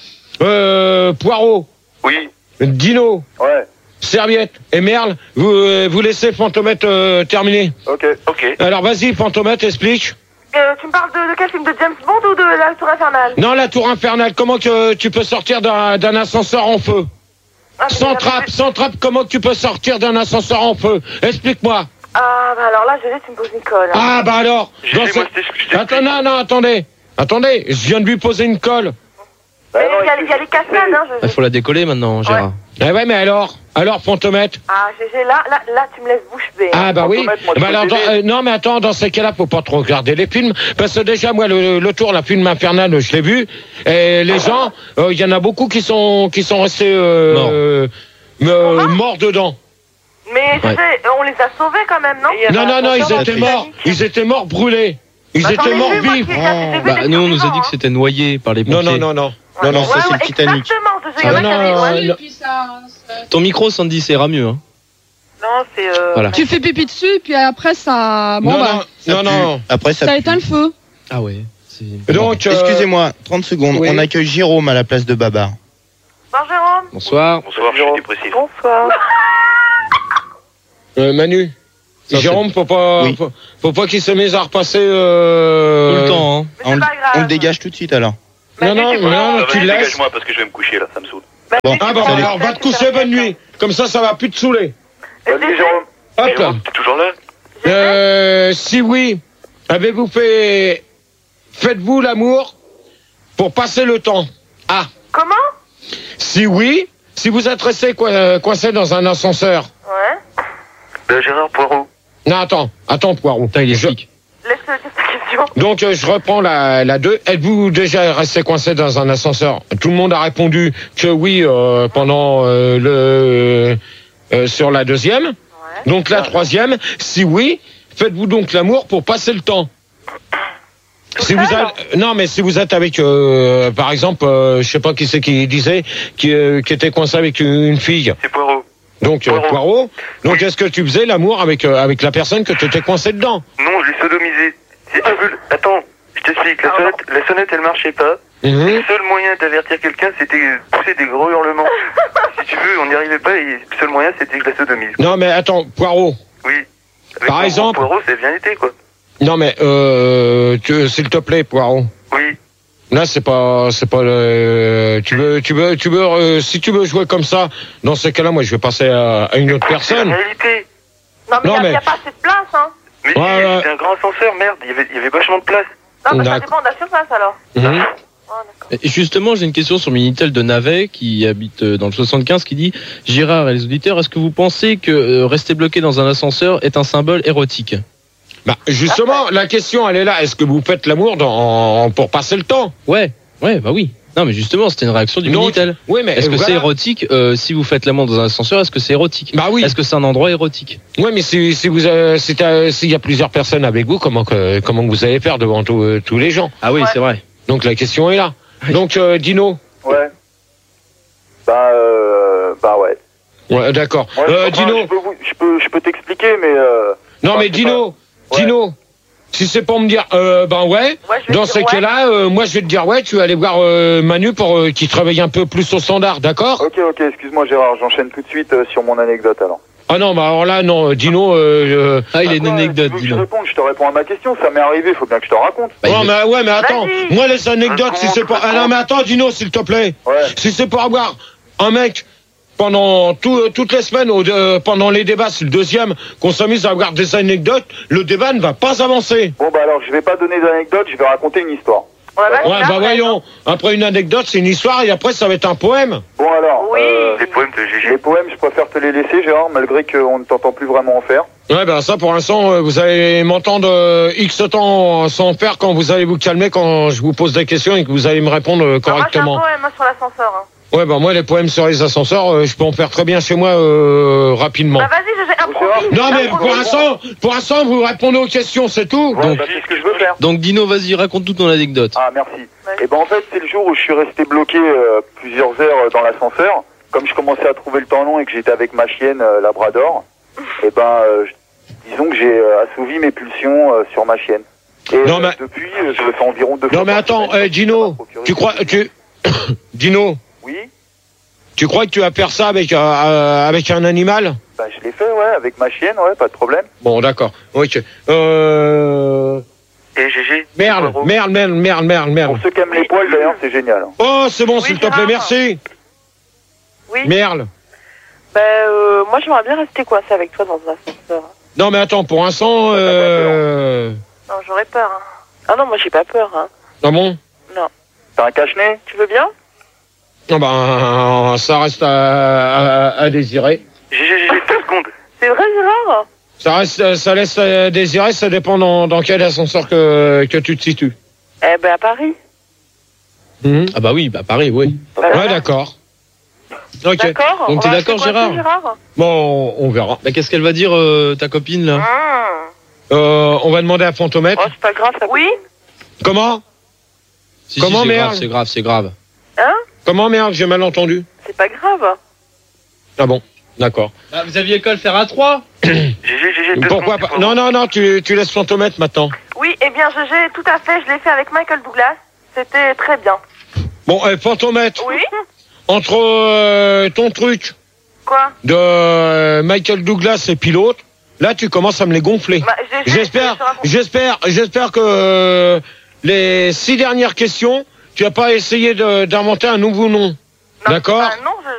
euh, Poirot, Oui. Dino, Ouais. Serviette et Merle, vous euh, vous laissez Fantomètre euh, terminer. Ok. Ok. Alors vas-y, Fantomètre, explique. Euh, tu me parles de, de quel film? De James Bond ou de La Tour Infernale? Non, la tour infernale, comment que tu peux sortir d'un d'un ascenseur en feu? Ah, mais- Sans trappe, sans trappe, comment que tu peux sortir d'un ascenseur en feu? Explique-moi. Ah bah alors là, G G, tu me poses une colle. Ah bah alors Gégé, dans moi, ce- je t'ai- je t'ai- Attends, non, non, attendez. Attendez, je viens de lui poser une colle. Bah Mais non, il y, a- il y a les cascades, hein, Il G G. faut la décoller maintenant, Gérard. Eh ouais, mais alors Alors, Fantomètre? Ah, G G, là, là, là, tu me laisses bouche bée. Ah bah oui. Fantomètre, moi, je Bah peux alors, dans- t'aider. euh, non mais attends, dans ces cas-là, faut pas trop regarder les films, parce que déjà moi le, le tour, la film infernale, je l'ai vu, et les gens, il y en a beaucoup qui sont qui sont restés euh, Morts. euh, euh, morts dedans. Mais G G, Ouais. on les a sauvés quand même, non? Non non non, ils étaient triste. morts, ils étaient morts brûlés, ils Bah, j'en étaient ai morts vu, moi, vifs. qui- j'ai vu Bah, des nous, on nous a survivants, dit que hein. c'était noyé par les pompiers. Non non non non. Non non, Ouais, ça c'est ouais, le Titanic. Exactement, G G, il y en Ah, a qui non, avaient- ouais. non. Et puis ça, ça- Ton micro, Sandy, ça ira mieux. Hein. Non, c'est... Euh... Voilà. Tu fais pipi dessus, puis après ça. Bon Non, bah. non, Ça Non, pue. non. Après, ça Ça pue. éteint le feu. Ah ouais. Donc, euh, Excusez-moi, trente secondes. oui. On accueille Jérôme à la place de Babar. Bonjour Jérôme. Bonsoir. Bonsoir, je suis dépressif. Bonsoir. Euh, Manu, Ça, Jérôme, faut pas, Oui. faut, faut pas qu'il se mette à repasser. Euh... Tout le temps, hein. Mais On, c'est pas grave. on le dégage tout de suite alors. Non, non, tu non, non, Ça tu va, le laisses. dégage-moi parce que je vais me coucher là, ça me saoule. Bon, Ah bon, salut. alors va te coucher, bonne nuit. Comme ça, ça va plus te saouler. Salut Jérôme. Hop. Jérôme, t'es toujours là? Euh, si oui, avez-vous fait, faites-vous l'amour pour passer le temps? Ah. Comment? Si oui, si vous êtes resté coi- coincé dans un ascenseur. Ouais. Ben, Gérard Poirot. Non, attends, attends, Poirot. Putain, il est Je- flic. Laisse-le dire ta question. Donc, euh, je reprends la, la deux. Êtes-vous déjà resté coincé dans un ascenseur? Tout le monde a répondu que oui euh, pendant euh, le euh, sur la deuxième. Ouais. Donc la troisième, si oui, faites-vous donc l'amour pour passer le temps. Si vous êtes, non, mais si vous êtes avec, euh, par exemple, euh, je sais pas qui c'est qui disait, qui, euh, qui était coincé avec une fille. C'est Poirot. Donc euh, Poirot. Poirot. Donc est-ce que tu faisais l'amour avec euh, avec la personne que tu étais coincé dedans? Non, je l'ai sodomisé. Si tu veux... Attends, je t'explique. La sonnette, la sonnette, elle marchait pas. Mhm. Le seul moyen d'avertir quelqu'un, c'était pousser des gros hurlements. Si tu veux, on n'y arrivait pas et le seul moyen, c'était que je la sodomise. Non, mais attends, Poirot. Oui. Avec Par Poirot, exemple- Poirot, c'est bien été, quoi. Non, mais euh, tu- s'il te plaît, Poirot. Oui. Là, c'est pas, c'est pas le. Tu veux, tu veux, tu veux. euh, si tu veux jouer comme ça, dans ce cas-là, moi, je vais passer à, à une autre C'est personne. la réalité. Non, mais Non, il n'y a, mais- y a pas assez de place, hein. Mais Ouais, si, ouais. c'était un grand ascenseur, merde. Il y avait, il y avait vachement de place. Non, mais ça D'accord. dépend de la surface alors. Mhm. Et justement, j'ai une question sur Minitel de Navet qui habite euh, dans le soixante-quinze qui dit Gérard et les auditeurs, est-ce que vous pensez que euh, rester bloqué dans un ascenseur est un symbole érotique? Bah, justement, la question, elle est là. Est-ce que vous faites l'amour dans, pour passer le temps? Ouais, ouais, bah oui. Non, mais justement, c'était une réaction du Donc, Minitel. oui, mais Est-ce que voilà. c'est érotique euh, si vous faites l'amour dans un ascenseur? Est-ce que c'est érotique? Bah oui. Est-ce que c'est un endroit érotique? Oui, mais si, si vous, euh, si t'as- s'il y a plusieurs personnes avec vous, comment que, comment vous allez faire devant tous euh, tous les gens? Ah oui, c'est vrai. Donc la question est là. Donc euh, Dino. Ouais. Bah, euh, bah ouais. Ouais, d'accord. Ouais, Euh, enfin, Dino. Je peux, vous- je peux, je peux t'expliquer, mais. Euh, Non, enfin, mais c'est Dino. pas- Ouais. Dino. Si c'est pour me dire, euh, ben ouais, je vais dans dire ces ouais. cas-là, euh, moi je vais te dire ouais, tu vas aller voir euh, Manu pour euh, qu'il travaille un peu plus au standard, d'accord? Ok, ok, excuse-moi Gérard, j'enchaîne tout de suite euh, sur mon anecdote alors. Ah non, bah alors là, non, Dino. Euh, Ah, il a une Quoi, anecdote, tu veux que je Dino. réponde, je te réponds à ma question, ça m'est arrivé, faut bien que je te raconte. Bah, ouais, il- mais, ouais, mais attends, Vas-y. moi les anecdotes, si c'est pour. Ah non, mais attends, Dino, s'il te plaît. Ouais. Si c'est pour avoir un mec pendant tout, toutes les semaines, au, euh, pendant les débats, c'est le deuxième, qu'on s'amuse à avoir des anecdotes, le débat ne va pas avancer. Bon bah alors je vais pas donner d'anecdote, je vais raconter une histoire. Ouais, vas-y, Ouais, là, bah ouais. voyons. Après une anecdote, c'est une histoire, et après ça va être un poème. Bon alors, Oui. euh, Les poèmes de Gégé. les poèmes, je préfère te les laisser Gérard, malgré qu'on ne t'entend plus vraiment en faire. Ouais, ben ça, pour l'instant, euh, vous allez m'entendre euh, X temps sans faire quand vous allez vous calmer, quand je vous pose des questions et que vous allez me répondre euh, Alors, moi, j'ai un correctement. poème hein, sur l'ascenseur. Hein. Ouais, ben moi, les poèmes sur les ascenseurs, euh, je peux en faire très bien chez moi euh, rapidement. Bah vas-y, je j'ai improvise. Non, mais pour improvise. l'instant, pour l'instant, vous répondez aux questions, c'est tout. Ouais, Donc- bah, c'est ce que je veux faire. Donc Dino, vas-y, raconte toute ton anecdote. Ah merci. Et ben en fait c'est le jour où je suis resté bloqué euh, plusieurs heures euh, dans l'ascenseur. Comme je commençais à trouver le temps long et que j'étais avec ma chienne euh, Labrador, et ben euh, je- disons que j'ai euh, assouvi mes pulsions euh, sur ma chienne. Et Non, euh, mais- depuis euh, je le fais environ deux fois. Non, mais par attends, semaine. euh, Dino, tu crois, tu, Dino, Oui. tu crois que tu vas faire ça avec, euh, euh, avec un animal? Bah je l'ai fait ouais avec ma chienne ouais pas de problème. Bon, d'accord. Ok. Euh... Et Gégé. Merde, Poirot. merde, merde, merde, merde, merde. Pour ceux qui aiment les poils d'ailleurs c'est génial. hein. Oh, c'est bon, s'il te plaît, Gérard. merci. Oui. Merde. Bah euh, moi j'aimerais bien rester coincé avec toi dans un ascenseur. Non, mais attends, pour l'instant, euh... Non, j'aurais peur. Hein. Ah non, moi j'ai pas peur. Hein. Ah bon? Non. T'as un cache-nez? Tu veux bien? Ah ben, ça reste à, à, à désirer. Gégé, Gégé, deux secondes. C'est vrai, Gérard? Ça reste, ça laisse à désirer, ça dépend dans, dans quel ascenseur que, que tu te situes. Eh ben à Paris. Mhm. Ah bah oui, bah pareil, oui. Bah, Ouais, d'accord. Ok. D'accord. Donc, on t'es va d'accord, rester coincé, Gérard Bon, on verra. Bah qu'est-ce qu'elle va dire, euh, ta copine, là? Mmh. Euh, on va demander à Fantomètre. Oh, c'est pas grave, ça. Oui? Comment? Si, Comment, si, c'est merde grave, c'est grave, c'est grave. Hein? Comment, merde, j'ai mal entendu? C'est pas grave. Ah bon, d'accord. Bah, vous aviez qu'à le faire à trois. Gégé, Gégé, G deux. Pourquoi pas? Non, non, non, tu, tu laisses Fantomètre maintenant. Oui, eh bien, G G, tout à fait, je l'ai fait avec Michael Douglas. C'était très bien. Bon, eh, Fantomètre. Oui. Entre euh, ton truc Quoi de euh, Michael Douglas et pilote, là tu commences à me les gonfler. Bah, G G, J'espère, je- je- j'espère, j'espère que euh, les six dernières questions, tu n'as pas essayé de- d'inventer un nouveau nom. D'accord? Bah, non,